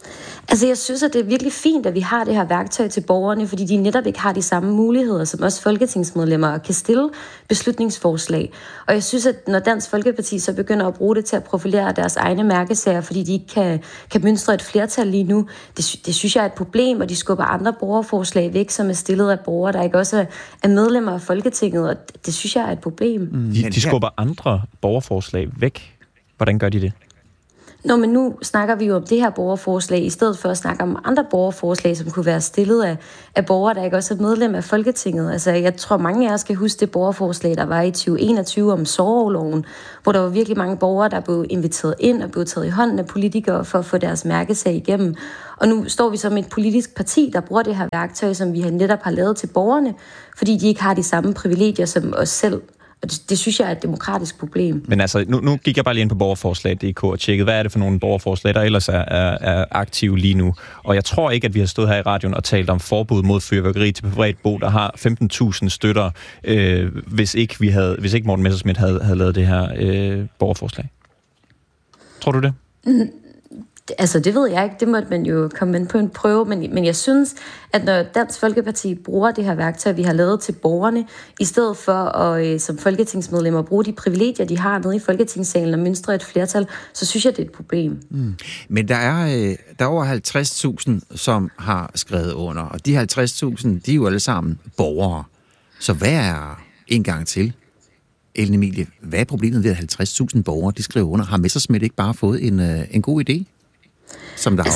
Altså, jeg synes, at det er virkelig fint, at vi har det her værktøj til borgerne, fordi de netop ikke har de samme muligheder, som også folketingsmedlemmer kan stille beslutningsforslag. Og jeg synes, at når Dansk Folkeparti så begynder at bruge det til at profilere deres egne mærkesager, fordi de ikke kan mønstre et flertal lige nu, det synes jeg er et problem, og de skubber andre borgerforslag væk, som er stillet af borgere, der ikke også er medlemmer af Folketinget, og det synes jeg er et problem. De skubber andre borgerforslag væk. Hvordan gør de det? Men nu snakker vi jo om det her borgerforslag, i stedet for at snakke om andre borgerforslag, som kunne være stillet af borgere, der ikke også er medlem af Folketinget. Altså, jeg tror, mange af os skal huske det borgerforslag, der var i 2021 om sorgorloven, hvor der var virkelig mange borgere, der blev inviteret ind og blev taget i hånden af politikere for at få deres mærkesag igennem. Og nu står vi som et politisk parti, der bruger det her værktøj, som vi netop har lavet til borgerne, fordi de ikke har de samme privilegier som os selv. Og det synes jeg er et demokratisk problem. Men altså, nu gik jeg bare lige ind på borgerforslag.dk og tjekkede, hvad er det for nogle borgerforslag, der ellers er aktive lige nu. Og jeg tror ikke, at vi har stået her i radioen og talt om forbud mod fyrværkeri til privat brug, der har 15.000 støtter, hvis ikke Morten Messerschmidt havde lavet det her borgerforslag. Tror du det? Altså, det ved jeg ikke. Det måtte man jo komme ind på en prøve. Men jeg synes, at når Dansk Folkeparti bruger det her værktøj, vi har lavet til borgerne, i stedet for at som folketingsmedlemmer bruge de privilegier, de har nede i Folketingssalen og mønstre et flertal, så synes jeg, det er et problem. Men der er over 50.000, som har skrevet under. Og de 50.000, de er jo alle sammen borgere. Så hvad er en gang til? Ellen Emilie, hvad er problemet ved, at 50.000 borgere, de skriver under? Har Messerschmidt ikke bare fået en god idé? Som der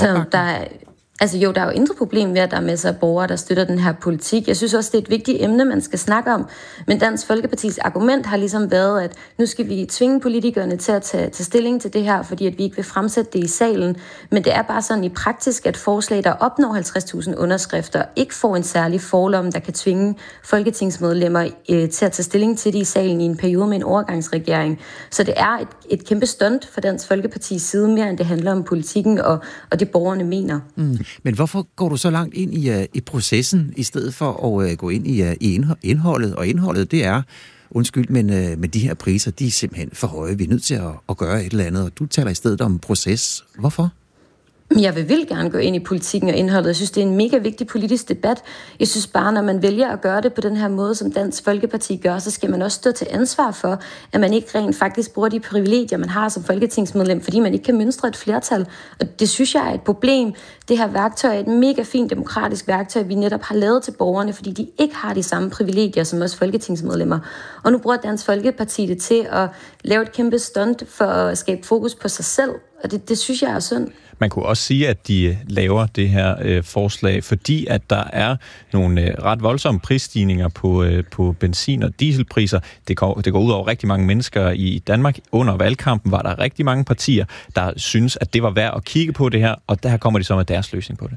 der er jo intet problem ved, at der er masser af borgere, der støtter den her politik. Jeg synes også, det er et vigtigt emne, man skal snakke om. Men Dansk Folkepartis argument har ligesom været, at nu skal vi tvinge politikerne til at tage stilling til det her, fordi at vi ikke vil fremsætte det i salen. Men det er bare sådan i praktisk, at forslag, der opnår 50.000 underskrifter, ikke får en særlig forlomme, der kan tvinge folketingsmedlemmer til at tage stilling til det i salen i en periode med en overgangsregering. Så det er et kæmpe stunt for Dansk Folkepartis side, mere end det handler om politikken og det borgerne mener. Men hvorfor går du så langt ind i processen, i stedet for at gå ind i indholdet? Og indholdet, det er, men de her priser, de er simpelthen for høje. Vi er nødt til at gøre et eller andet, og du taler i stedet om proces. Hvorfor? Jeg vil gerne gå ind i politikken og indholdet. Jeg synes, det er en mega vigtig politisk debat. Jeg synes bare, når man vælger at gøre det på den her måde, som Dansk Folkeparti gør, så skal man også stå til ansvar for, at man ikke rent faktisk bruger de privilegier, man har som folketingsmedlem, fordi man ikke kan mønstre et flertal. Og det synes jeg er et problem. Det her værktøj er et mega fint demokratisk værktøj, vi netop har lavet til borgerne, fordi de ikke har de samme privilegier som os folketingsmedlemmer. Og nu bruger Dansk Folkeparti det til at lave et kæmpe stunt for at skabe fokus på sig selv. Og det synes jeg er synd. Man kunne også sige, at de laver det her forslag, fordi at der er nogle ret voldsomme prisstigninger på benzin- og dieselpriser. Det går ud over rigtig mange mennesker i Danmark. Under valgkampen var der rigtig mange partier, der synes, at det var værd at kigge på det her, og der kommer de så med deres løsning på det.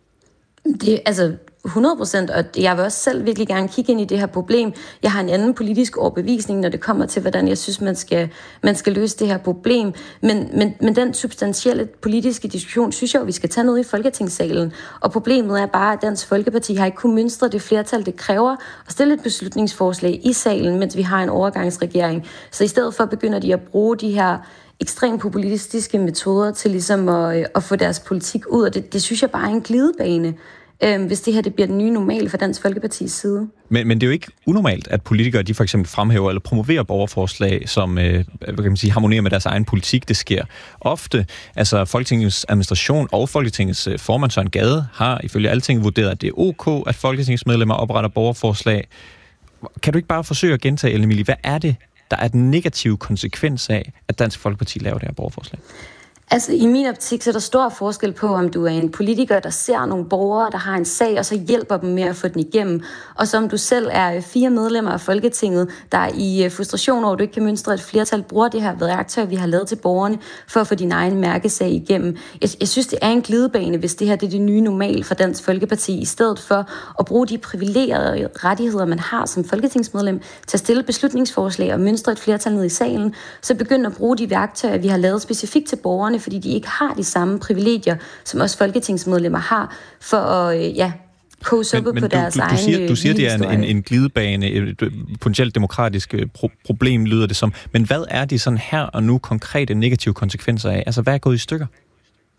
Det altså 100%, og jeg vil også selv virkelig gerne kigge ind i det her problem. Jeg har en anden politisk overbevisning, når det kommer til, hvordan jeg synes, man skal løse det her problem. Men den substantielle politiske diskussion, synes jeg jo, vi skal tage noget i Folketingssalen. Og problemet er bare, at Dansk Folkeparti har ikke kunnet mønstre det flertal, det kræver at stille et beslutningsforslag i salen, mens vi har en overgangsregering. Så i stedet for begynder de at bruge de her ekstremt populistiske metoder til ligesom at få deres politik ud, og det synes jeg bare er en glidebane, hvis det her det bliver den nye normal fra Dansk Folkepartis side. Men det er jo ikke unormalt, at politikere de for eksempel fremhæver eller promoverer borgerforslag, som harmonerer med deres egen politik. Det sker ofte. Altså Folketingets administration og Folketingets formand Søren Gade har ifølge Altinget vurderet, at det er ok, at folketingsmedlemmer opretter borgerforslag. Kan du ikke bare forsøge at gentage, Ellen Emilie, hvad er det, der er den negative konsekvens af, at Dansk Folkeparti laver det her borgerforslag? Altså, i min optik, så er der stor forskel på, om du er en politiker, der ser nogle borgere, der har en sag, og så hjælper dem med at få den igennem. Og som du selv er 4 medlemmer af Folketinget, der i frustration over, at du ikke kan mønstre et flertal, bruger det her værktøj, vi har lavet til borgerne, for at få din egen mærkesag igennem. Jeg synes, det er en glidebane, hvis det her det er det nye normal for Dansk Folkeparti, i stedet for at bruge de privilegerede rettigheder, man har som folketingsmedlem, til at stille beslutningsforslag og mønstre et flertal ned i salen, så begynd at bruge de værktøjer, vi har lavet specifikt til borgerne, fordi de ikke har de samme privilegier, som også folketingsmedlemmer har, for at koge suppe på deres egen du siger, det er en glidebane, et potentielt demokratisk problem, lyder det som. Men hvad er de sådan her og nu konkrete negative konsekvenser af? Altså, hvad er gået i stykker?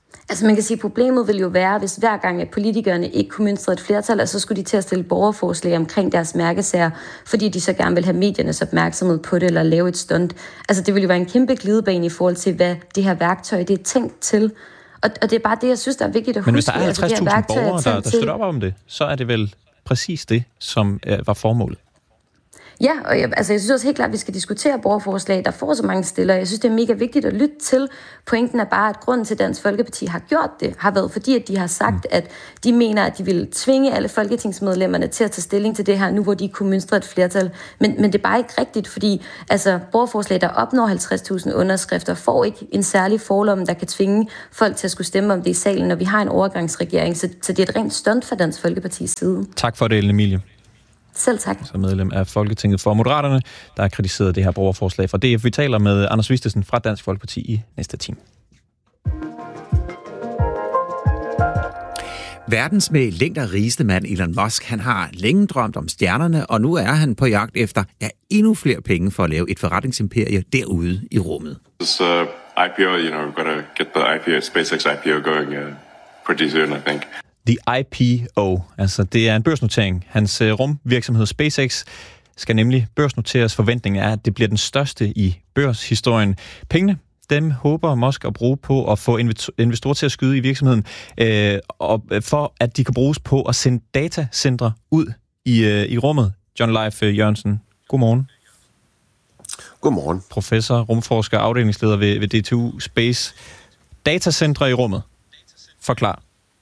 Altså man kan sige, at problemet vil jo være, hvis hver gang at politikerne ikke kunne mønstre et flertal, så skulle de til at stille borgerforslag omkring deres mærkesager, fordi de så gerne vil have mediernes opmærksomhed på det, eller lave et stunt. Altså det vil jo være en kæmpe glidebane i forhold til, hvad det her værktøj det er tænkt til. Og det er bare det, jeg synes, der er vigtigt at huske. Men hvis der er 50.000 borgere, der støtter op om det, så er det vel præcis det, som var formålet. Ja, og jeg synes også helt klart, at vi skal diskutere borgerforslag, der får så mange stillere. Jeg synes, det er mega vigtigt at lytte til. Pointen er bare, at grunden til, at Dansk Folkeparti har gjort det, har været fordi, at de har sagt, at de mener, at de vil tvinge alle folketingsmedlemmerne til at tage stilling til det her, nu hvor de kunne mønstre et flertal. Men det er bare ikke rigtigt, fordi borgerforslag, der opnår 50.000 underskrifter, får ikke en særlig forlomme, der kan tvinge folk til at skulle stemme om det i salen, når vi har en overgangsregering. Så det er et rent stunt fra Dansk Folkepartis side. Tak for det, Ellen Emilie. Selv tak. Som medlem af Folketinget for Moderaterne, der har kritiseret det her borgerforslag fra DF. Vi taler med Anders Vistesen fra Dansk Folkeparti i næste time. Verdens med længder rigeste mand, Elon Musk, han har længe drømt om stjernerne, og nu er han på jagt efter endnu flere penge for at lave et forretningsimperie derude i rummet. This IPO, we've got to get the SpaceX IPO going pretty soon, I think. The IPO, altså det er en børsnotering. Hans rumvirksomhed SpaceX skal nemlig børsnoteres. Forventningen er, at det bliver den største i børshistorien. Pengene, dem håber Musk at bruge på at få investorer til at skyde i virksomheden, og for at de kan bruges på at sende datacentre ud i rummet. John Leif Jørgensen, godmorgen. Godmorgen. Professor, rumforsker, afdelingsleder ved DTU Space. Datacentre i rummet. Forklar.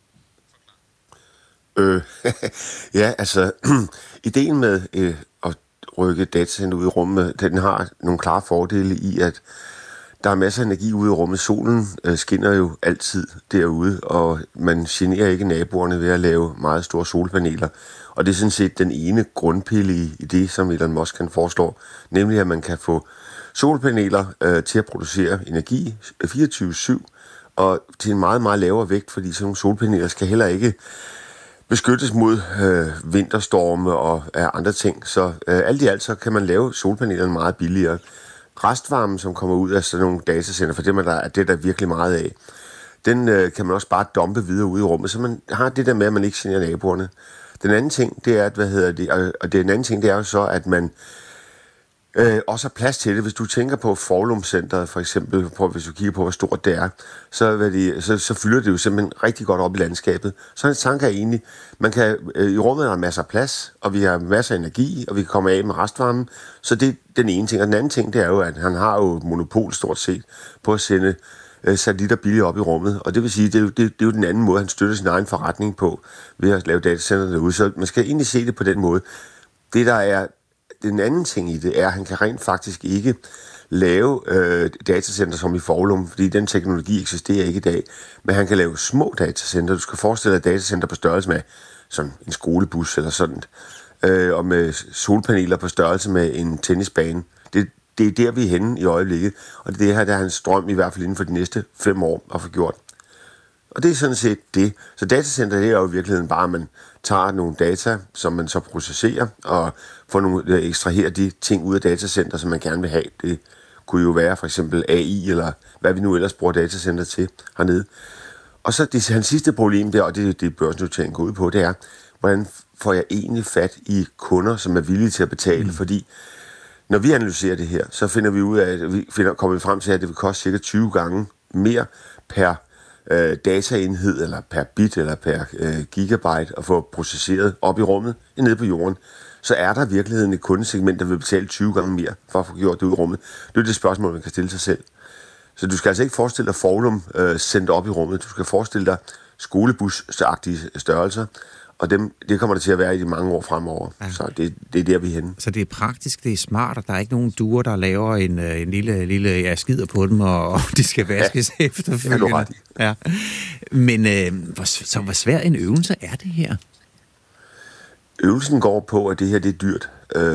Ja, altså, ideen med at rykke datacenter ud i rummet, den har nogle klare fordele i, at der er masser af energi ude i rummet. Solen skinner jo altid derude, og man generer ikke naboerne ved at lave meget store solpaneler. Og det er sådan set den ene grundpille i det, som Elon Musk kan foreslår, nemlig at man kan få solpaneler til at producere energi 24/7, og til en meget, meget lavere vægt, fordi sådan nogle solpaneler skal heller ikke beskyttes mod vinterstorme og andre ting. Så alt i alt så kan man lave solpanelerne meget billigere. Restvarmen, som kommer ud af sådan nogle datacenter, for det der er virkelig meget af, den kan man også bare dumpe videre ude i rummet, så man har det der med, at man ikke generer naboerne. Den anden ting, det er, det er jo så, at man også har plads til det. Hvis du tænker på Forlum Centeret, for eksempel, hvis du kigger på, hvor stort det er, så fylder det jo simpelthen rigtig godt op i landskabet. Så en tanke er egentlig, i rummet er der masser af plads, og vi har masser af energi, og vi kan komme af med restvarmen. Så det er den ene ting. Og den anden ting, det er jo, at han har jo monopol stort set på at sende satellitter billigt op i rummet. Og det vil sige, det er jo den anden måde, han støtter sin egen forretning på, ved at lave datacenter derude. Så man skal egentlig se det på den måde. Det, der er den anden ting i det, er, at han kan rent faktisk ikke lave datacenter som i Forlum, fordi den teknologi eksisterer ikke i dag. Men han kan lave små datacenter. Du skal forestille dig datacenter på størrelse med sådan en skolebus eller sådan, og med solpaneler på størrelse med en tennisbane. Det er der, vi er henne i øjeblikket, og det her der er hans drøm i hvert fald inden for de næste 5 år at få gjort. Og det er sådan set det. Så datacenter, det er jo i virkeligheden bare, at man tager nogle data, som man så processerer, og får ekstraherer de ting ud af datacenter, som man gerne vil have. Det kunne jo være for eksempel AI, eller hvad vi nu ellers bruger datacenter til hernede. Og så hans sidste problem der, og det børsnoteringen går ud på, det er, hvordan får jeg egentlig fat i kunder, som er villige til at betale, fordi når vi analyserer det her, så finder vi ud af, kommer vi frem til, at det vil koste cirka 20 gange mere per dataenhed, eller per bit, eller per gigabyte at få processeret op i rummet, end nede på jorden. Så er der i virkeligheden et kundesegment, der vil betale 20 gange mere for at få gjort det ud i rummet. Det er det spørgsmål, man kan stille sig selv. Så du skal altså ikke forestille dig Forlum sendt op i rummet. Du skal forestille dig skolebus-agtige størrelser, og det kommer det til at være i de mange år fremover. Ja. Så det er der, vi er henne. Så det er praktisk, det er smart, og der er ikke nogen duer, der laver en lille skider på dem, og de skal vaskes efterfølgende. Ja. Men hvor svær en øvelse er det her? Øvelsen går på, at det her det er dyrt.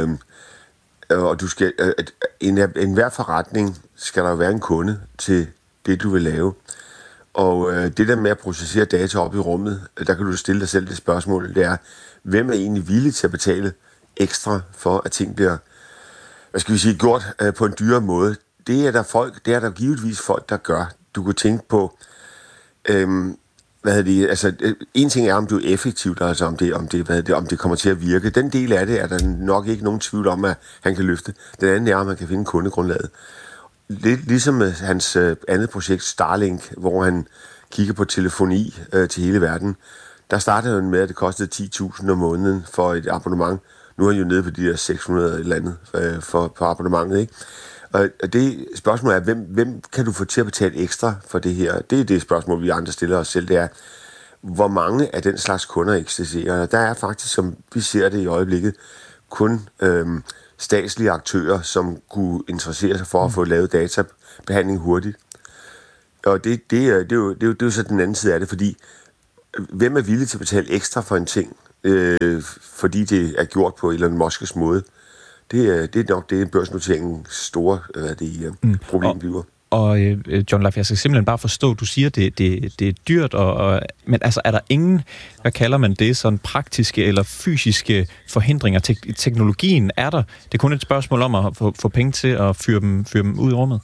Og du skal, enhver forretning skal der være en kunde til det, du vil lave. Og det der med at processere data op i rummet, der kan du stille dig selv det spørgsmål, det er, hvem er egentlig villig til at betale ekstra for, at ting bliver, gjort på en dyrere måde? Det er der givetvis folk, der gør. Du kunne tænke på Altså, en ting er, om det er effektivt, altså om det kommer til at virke. Den del af det er der nok ikke nogen tvivl om, at han kan løfte. Den anden er, om man kan finde kundegrundlaget. Lidt ligesom hans andet projekt, Starlink, hvor han kigger på telefoni til hele verden. Der startede han med, at det kostede 10.000 om måneden for et abonnement. Nu er han jo nede på de der 600 eller andet på abonnementet, ikke? Og det spørgsmål er, hvem kan du få til at betale ekstra for det her? Det er det spørgsmål, vi andre stiller os selv, det er, hvor mange af den slags kunder eksisterer. Der er faktisk, som vi ser det i øjeblikket, kun statslige aktører, som kunne interessere sig for at få lavet databehandling hurtigt. Og det er jo så den anden side af det, fordi hvem er villig til at betale ekstra for en ting, fordi det er gjort på Elon Musk's måde? Det er nok det, børsnoteringens store problem bliver. Og John Leif, jeg skal simpelthen bare forstå, du siger, det er dyrt, men altså er der ingen, hvad kalder man det, sådan praktiske eller fysiske forhindringer? Teknologien er der. Det er kun et spørgsmål om at få penge til at fyre dem ud i rummet.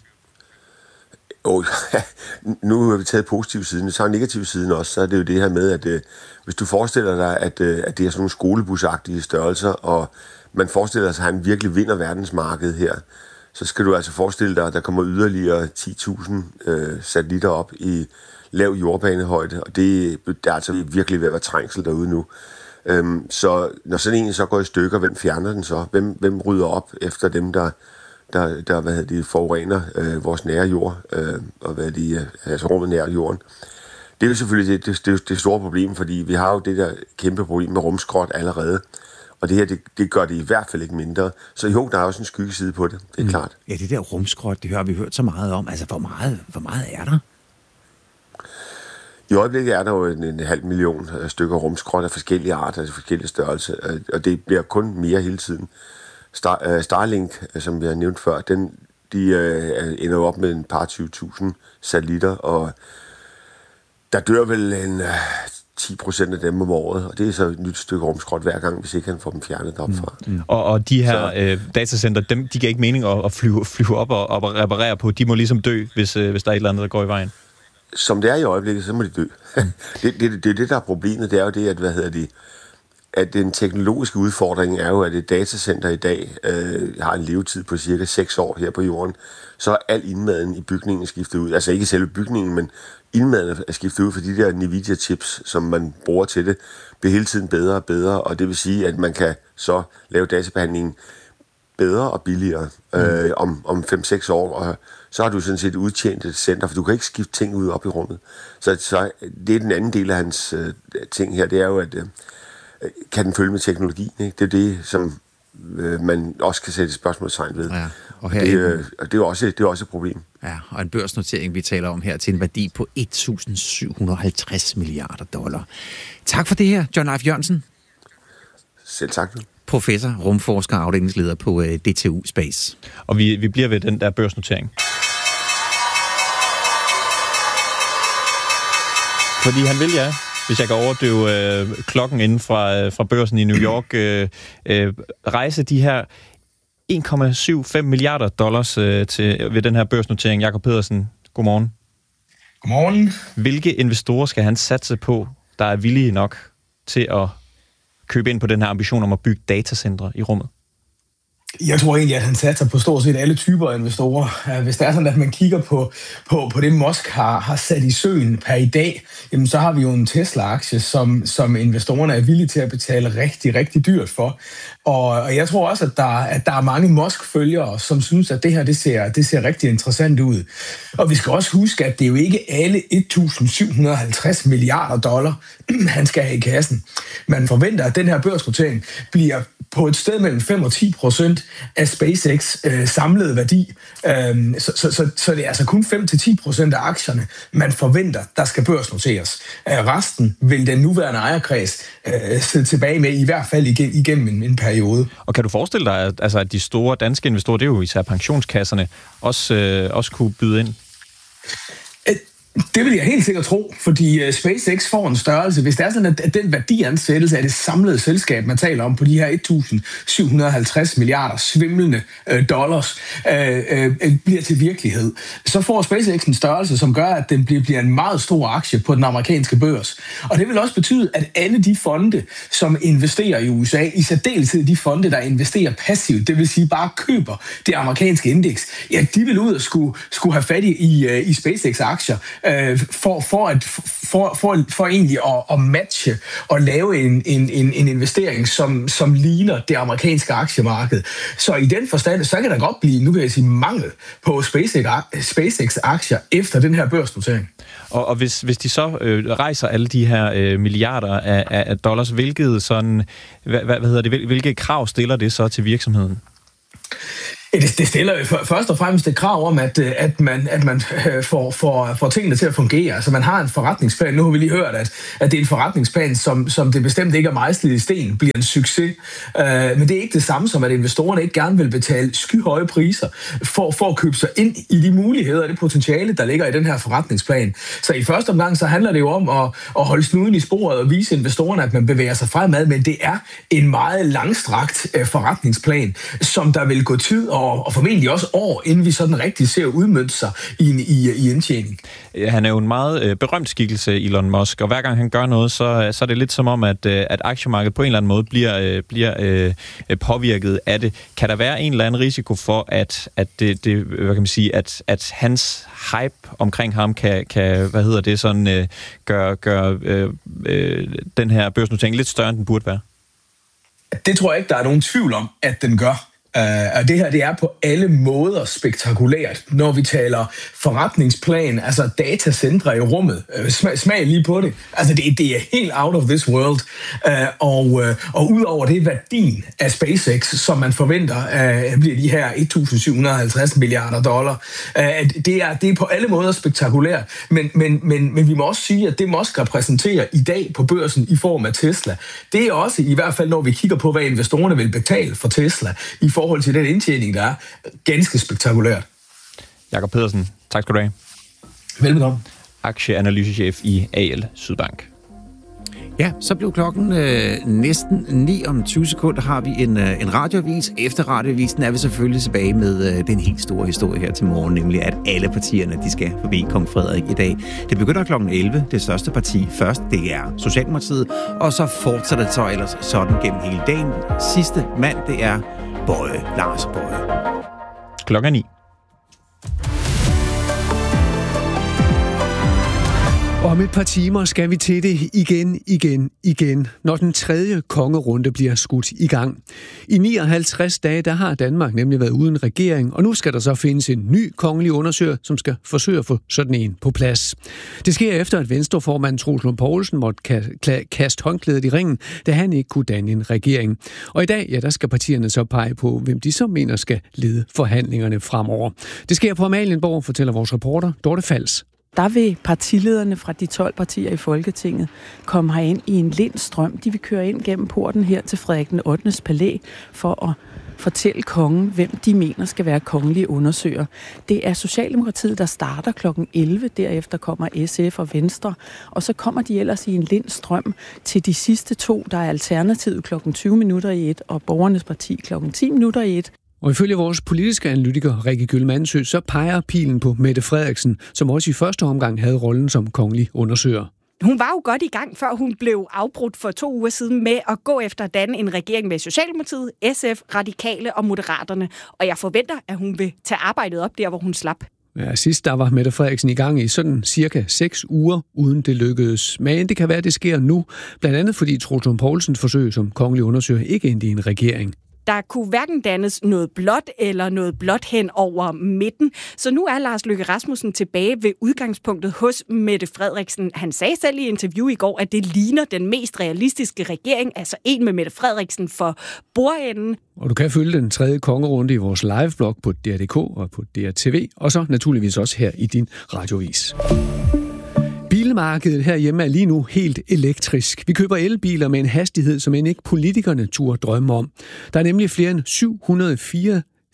Nu har vi taget positiv siden, så er negativ siden også, så er det jo det her med, at hvis du forestiller dig, at det er sådan nogle skolebusagtige størrelser, og man forestiller sig, at han virkelig vinder verdensmarkedet her, så skal du altså forestille dig, at der kommer yderligere 10.000 satellitter op i lav jordbanehøjde, og det er altså virkelig ved at være trængsel derude nu. Så når sådan en så går i stykker, hvem fjerner den så? Hvem rydder op efter dem, der forurener vores nære jord, og altså rummet nær jorden? Det er jo selvfølgelig det store problem, fordi vi har jo det der kæmpe problem med rumskrot allerede. Og det her, det gør det i hvert fald ikke mindre. Så jo, der er også en skyggeside på det, det er klart. Ja, det der rumskrot, det har vi hørt så meget om. Altså, hvor meget er der? I øjeblikket er der jo en 500.000 stykker rumskrot af forskellige arter, altså forskellige størrelser, og det bliver kun mere hele tiden. Starlink, som vi har nævnt før, de ender jo op med en par 20.000 satellitter, og der dør vel en 10% af dem om året, og det er så et nyt stykke rumskrot hver gang, hvis ikke han får dem fjernet derfra. Og de her datacenter, de giver ikke mening at flyve op og reparere på. De må ligesom dø, hvis der er et eller andet, der går i vejen. Som det er i øjeblikket, så må de dø. Det der er problemet, det er jo det, at den teknologiske udfordring er jo, at et datacenter i dag har en levetid på cirka 6 år her på jorden. Så er al indmaden i bygningen skiftet ud. Altså ikke selve bygningen, men indmaden er skiftet ud, for de der NVIDIA-chips, som man bruger til det, bliver hele tiden bedre og bedre. Og det vil sige, at man kan så lave databehandlingen bedre og billigere om 5-6 år. Og så har du sådan set udtjent et center, for du kan ikke skifte ting ud op i rummet. Så det er den anden del af hans ting her, det er jo, at kan den følge med teknologien, ikke? Det er det, som man også kan sætte spørgsmålstegn ved. Ja, og det er jo også et problem. Ja, og en børsnotering, vi taler om her, til en værdi på $1.750 milliarder. Tak for det her, John Leif Jørgensen. Selv tak. Professor, rumforsker og afdelingsleder på DTU Space. Og vi bliver ved den der børsnotering. Fordi han vil, ja. Hvis jeg kan overdøve klokken inden fra børsen i New York, rejse de her $1,75 milliarder ved den her børsnotering. Jakob Pedersen, godmorgen. Godmorgen. Hvilke investorer skal han satse på, der er villige nok til at købe ind på den her ambition om at bygge datacentre i rummet? Jeg tror egentlig, at han satser på stort set alle typer af investorer. Hvis det er sådan, at man kigger på det, Musk har sat i søen per i dag, jamen så har vi jo en Tesla-aktie, som investorerne er villige til at betale rigtig, rigtig dyrt for. Og jeg tror også, at der er mange Musk-følgere, som synes, at det her det ser rigtig interessant ud. Og vi skal også huske, at det er jo ikke alle $1.750 milliarder, han skal have i kassen. Man forventer, at den her børsnotering bliver på et sted mellem 5 og 10% af SpaceX samlede værdi. Så det er altså kun 5-10% af aktierne, man forventer, der skal børsnoteres. Resten vil den nuværende ejerkreds sidde tilbage med, i hvert fald igennem en periode. Og kan du forestille dig, at de store danske investorer, det er jo især pensionskasserne, også kunne byde ind? Det vil jeg helt sikkert tro, fordi SpaceX får en størrelse. Hvis det er sådan, at den værdiansættelse af det samlede selskab, man taler om på de her 1.750 milliarder svimlende dollars, bliver til virkelighed, så får SpaceX en størrelse, som gør, at den bliver en meget stor aktie på den amerikanske børs. Og det vil også betyde, at alle de fonde, som investerer i USA, i særdeleshed de fonde, der investerer passivt, det vil sige bare køber det amerikanske indeks, ja, de vil ud og skulle have fat i SpaceX-aktier, for egentlig at matche og lave en investering, som ligner det amerikanske aktiemarked. Så i den forstand, så kan der godt blive, nu vil jeg sige, mangel på SpaceX-aktier efter den her børsnotering. Og hvis de så rejser alle de her milliarder af dollars, hvilke krav stiller det så til virksomheden? Det stiller jo først og fremmest et krav om, at man får tingene til at fungere. Altså man har en forretningsplan. Nu har vi lige hørt, at det er en forretningsplan, som det bestemt ikke er mejslet i sten, bliver en succes. Men det er ikke det samme som, at investorerne ikke gerne vil betale skyhøje priser for at købe sig ind i de muligheder og det potentiale, der ligger i den her forretningsplan. Så i første omgang, så handler det jo om at holde snuden i sporet og vise investorerne, at man bevæger sig fremad. Men det er en meget langstrakt forretningsplan, som der vil gå tid og formentlig også år, inden vi sådan rigtig ser udmønte sig i indtjening. Han er jo en meget berømt skikkelse, Elon Musk, og hver gang han gør noget, så er det lidt som om, at aktiemarkedet på en eller anden måde bliver påvirket af det. Kan der være en eller anden risiko for, at hans hype omkring ham kan gøre den her børsnotering lidt større, end den burde være? Det tror jeg ikke, der er nogen tvivl om, at den gør. Og det her, det er på alle måder spektakulært, når vi taler forretningsplan, altså datacentre i rummet. Smag lige på det. Altså det er helt out of this world. Og udover det værdien af SpaceX, som man forventer bliver de her 1.750 milliarder dollar, det er på alle måder spektakulært. Men vi må også sige, at det Musk repræsenterer i dag på børsen i form af Tesla, det er også, i hvert fald når vi kigger på, hvad investorerne vil betale for Tesla, i forhold til den indtjening, der er ganske spektakulært. Jakob Pedersen, tak skal du have. Velbekomme. Aktieanalysechef i AL Sydbank. Ja, så blev klokken næsten 9 om 20 sekunder. Har vi en radioavis. Efter radioavisen er vi selvfølgelig tilbage med den helt store historie her til morgen, nemlig at alle partierne, de skal forbi kong Frederik i dag. Det begynder klokken 11. Det største parti først, det er Socialdemokratiet, og så fortsætter det så ellers sådan gennem hele dagen. Sidste mand, det er Lars Boje. Klokken 9. Om et par timer skal vi til det igen, når den tredje kongerunde bliver skudt i gang. I 59 dage, der har Danmark nemlig været uden regering, og nu skal der så findes en ny kongelig undersøger, som skal forsøge at få sådan en på plads. Det sker efter, at Venstreformand Troels Lund Poulsen måtte kaste håndklædet i ringen, da han ikke kunne danne en regering. Og i dag, ja, der skal partierne så pege på, hvem de så mener skal lede forhandlingerne fremover. Det sker på Amalienborg, fortæller vores reporter Dorte Fals. Der vil partilederne fra de 12 partier i Folketinget komme herind i en lind strøm. De vil køre ind gennem porten her til Frederik den 8. palæ for at fortælle kongen, hvem de mener skal være kongelige undersøger. Det er Socialdemokratiet, der starter kl. 11. Derefter kommer SF og Venstre. Og så kommer de ellers i en lind strøm til de sidste to, der er Alternativet kl. 20 minutter i 1 og Borgernes Parti kl. 10 minutter i 1. Og ifølge vores politiske analytiker Rikke Gyllmandsø, så peger pilen på Mette Frederiksen, som også i første omgang havde rollen som kongelig undersøger. Hun var jo godt i gang, før hun blev afbrudt for 2 uger siden med at gå efter at danne en regering med Socialdemokratiet, SF, Radikale og Moderaterne. Og jeg forventer, at hun vil tage arbejdet op der, hvor hun slap. Ja, sidst der var Mette Frederiksen i gang i sådan cirka 6 uger, uden det lykkedes. Men det kan være, at det sker nu, blandt andet fordi Troels Lund Poulsens forsøg som kongelig undersøger ikke endte i en regering. Der kunne hverken dannes noget blåt eller noget blåt hen over midten. Så nu er Lars Løkke Rasmussen tilbage ved udgangspunktet hos Mette Frederiksen. Han sagde selv i interview i går, at det ligner den mest realistiske regering, altså en med Mette Frederiksen for bordenden. Og du kan følge den tredje kongerunde i vores liveblog på DR.dk og på DRTV, og så naturligvis også her i din radioavis. Bilmarkedet herhjemme er lige nu helt elektrisk. Vi køber elbiler med en hastighed, som end ikke politikerne turde drømme om. Der er nemlig flere end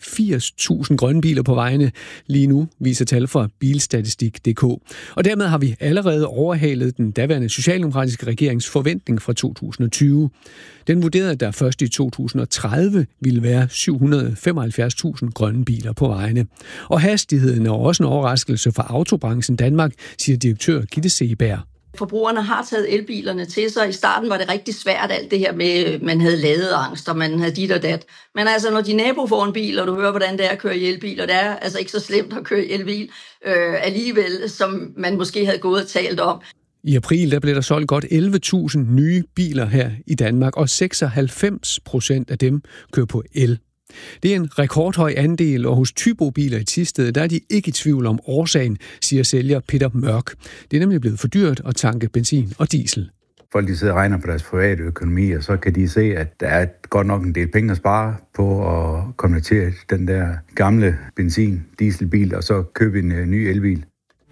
80.000 grønne biler på vejene lige nu, viser tal fra bilstatistik.dk. Og dermed har vi allerede overhalet den daværende socialdemokratiske regerings forventning fra 2020. Den vurderede, at der først i 2030 ville være 775.000 grønne biler på vejene. Og hastigheden er også en overraskelse for autobranchen Danmark, siger direktør Gitte Seeberg. Forbrugerne har taget elbilerne til sig. I starten var det rigtig svært, alt det her med, man havde ladeangst, og man havde dit og dat. Men altså, når din nabo får en bil, og du hører, hvordan det er at køre i elbil, og det er altså ikke så slemt at køre i elbil alligevel, som man måske havde gået og talt om. I april der blev der solgt godt 11.000 nye biler her i Danmark, og 96% af dem kører på el. Det er en rekordhøj andel, og hos Tybo-biler i Thisted, der er de ikke i tvivl om årsagen, siger sælger Peter Mørk. Det er nemlig blevet for dyrt at tanke benzin og diesel. Folk de sidder og regner på deres private økonomi, og så kan de se, at der er godt nok en del penge at spare på at konvertere den der gamle benzin-dieselbil, og så købe en ny elbil.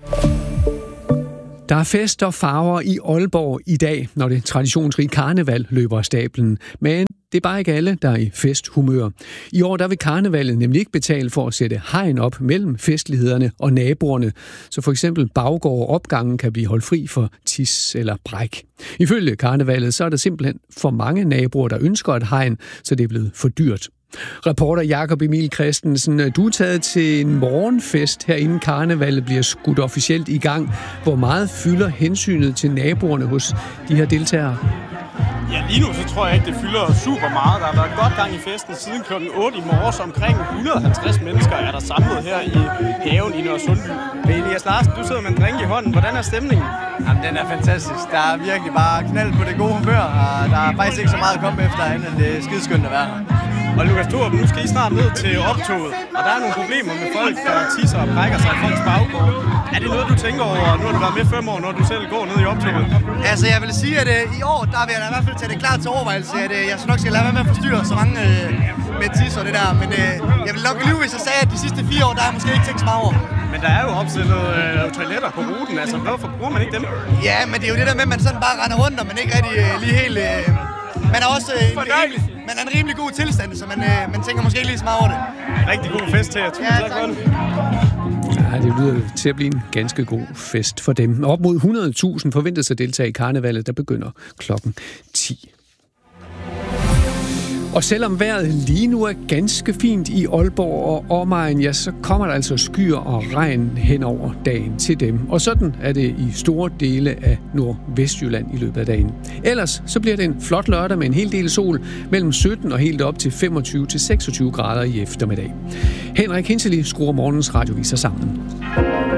Der er fest og farver i Aalborg i dag, når det traditionsrige karneval løber af stablen. Men det er bare ikke alle, der er i festhumør. I år der vil karnevalet nemlig ikke betale for at sætte hegn op mellem festlighederne og naboerne, så for eksempel baggård og opgangen kan blive holdt fri for tis eller bræk. Ifølge karnevalet så er der simpelthen for mange naboer, der ønsker et hegn, så det er blevet for dyrt. Reporter Jakob Emil Christensen, du er taget til en morgenfest her inden karnevalet bliver skudt officielt i gang. Hvor meget fylder hensynet til naboerne hos de her deltagere? Ja, lige nu så tror jeg ikke, det fylder super meget. Der har været godt gang i festen siden kl. 8 i morges. Omkring 150 mennesker er der samlet her i haven i Nørresundby. Elias Larsen, du sidder med en drink i hånden. Hvordan er stemningen? Jamen, den er fantastisk. Der er virkelig bare knald på det gode humør, og der er faktisk ikke så meget at komme efter, end det er skideskønt at være her. Og Lukas Thorup, nu skal I snart ned til optoget, og der er nogle problemer med folk, der tisser og brækker sig i folks baggård. Er det noget, du tænker over? Nu har du været med 5 år, når du selv går ned i optoget. Altså, jeg vil sige, at i år, der vil jeg i hvert fald tage det klart til overvejelse, at jeg nok skal lade være med at forstyrre så mange med tisser og det der. Men jeg vil nok lyve, hvis jeg sagde, at de sidste 4 år, der er måske ikke tænkt så meget over. Men der er jo opstillet toiletter på ruten, altså hvorfor bruger man ikke dem? Ja, men det er jo det der med, at man sådan bare render rundt, og man ikke rigtig lige helt... Man er også en rimelig god tilstand, så man tænker måske ikke lige så meget over det. Rigtig god fest her. Tusind tak for det. Ja, det lyder til at blive en ganske god fest for dem. Op mod 100.000 forventes at deltage i karnevalet, der begynder klokken 10. Og selvom vejret lige nu er ganske fint i Aalborg og omegn, ja, så kommer der altså skyer og regn hen over dagen til dem. Og sådan er det i store dele af Nordvestjylland i løbet af dagen. Ellers så bliver det en flot lørdag med en hel del sol, mellem 17 og helt op til 25-26 grader i eftermiddag. Henrik Hintelig skruer morgens radioviser sammen.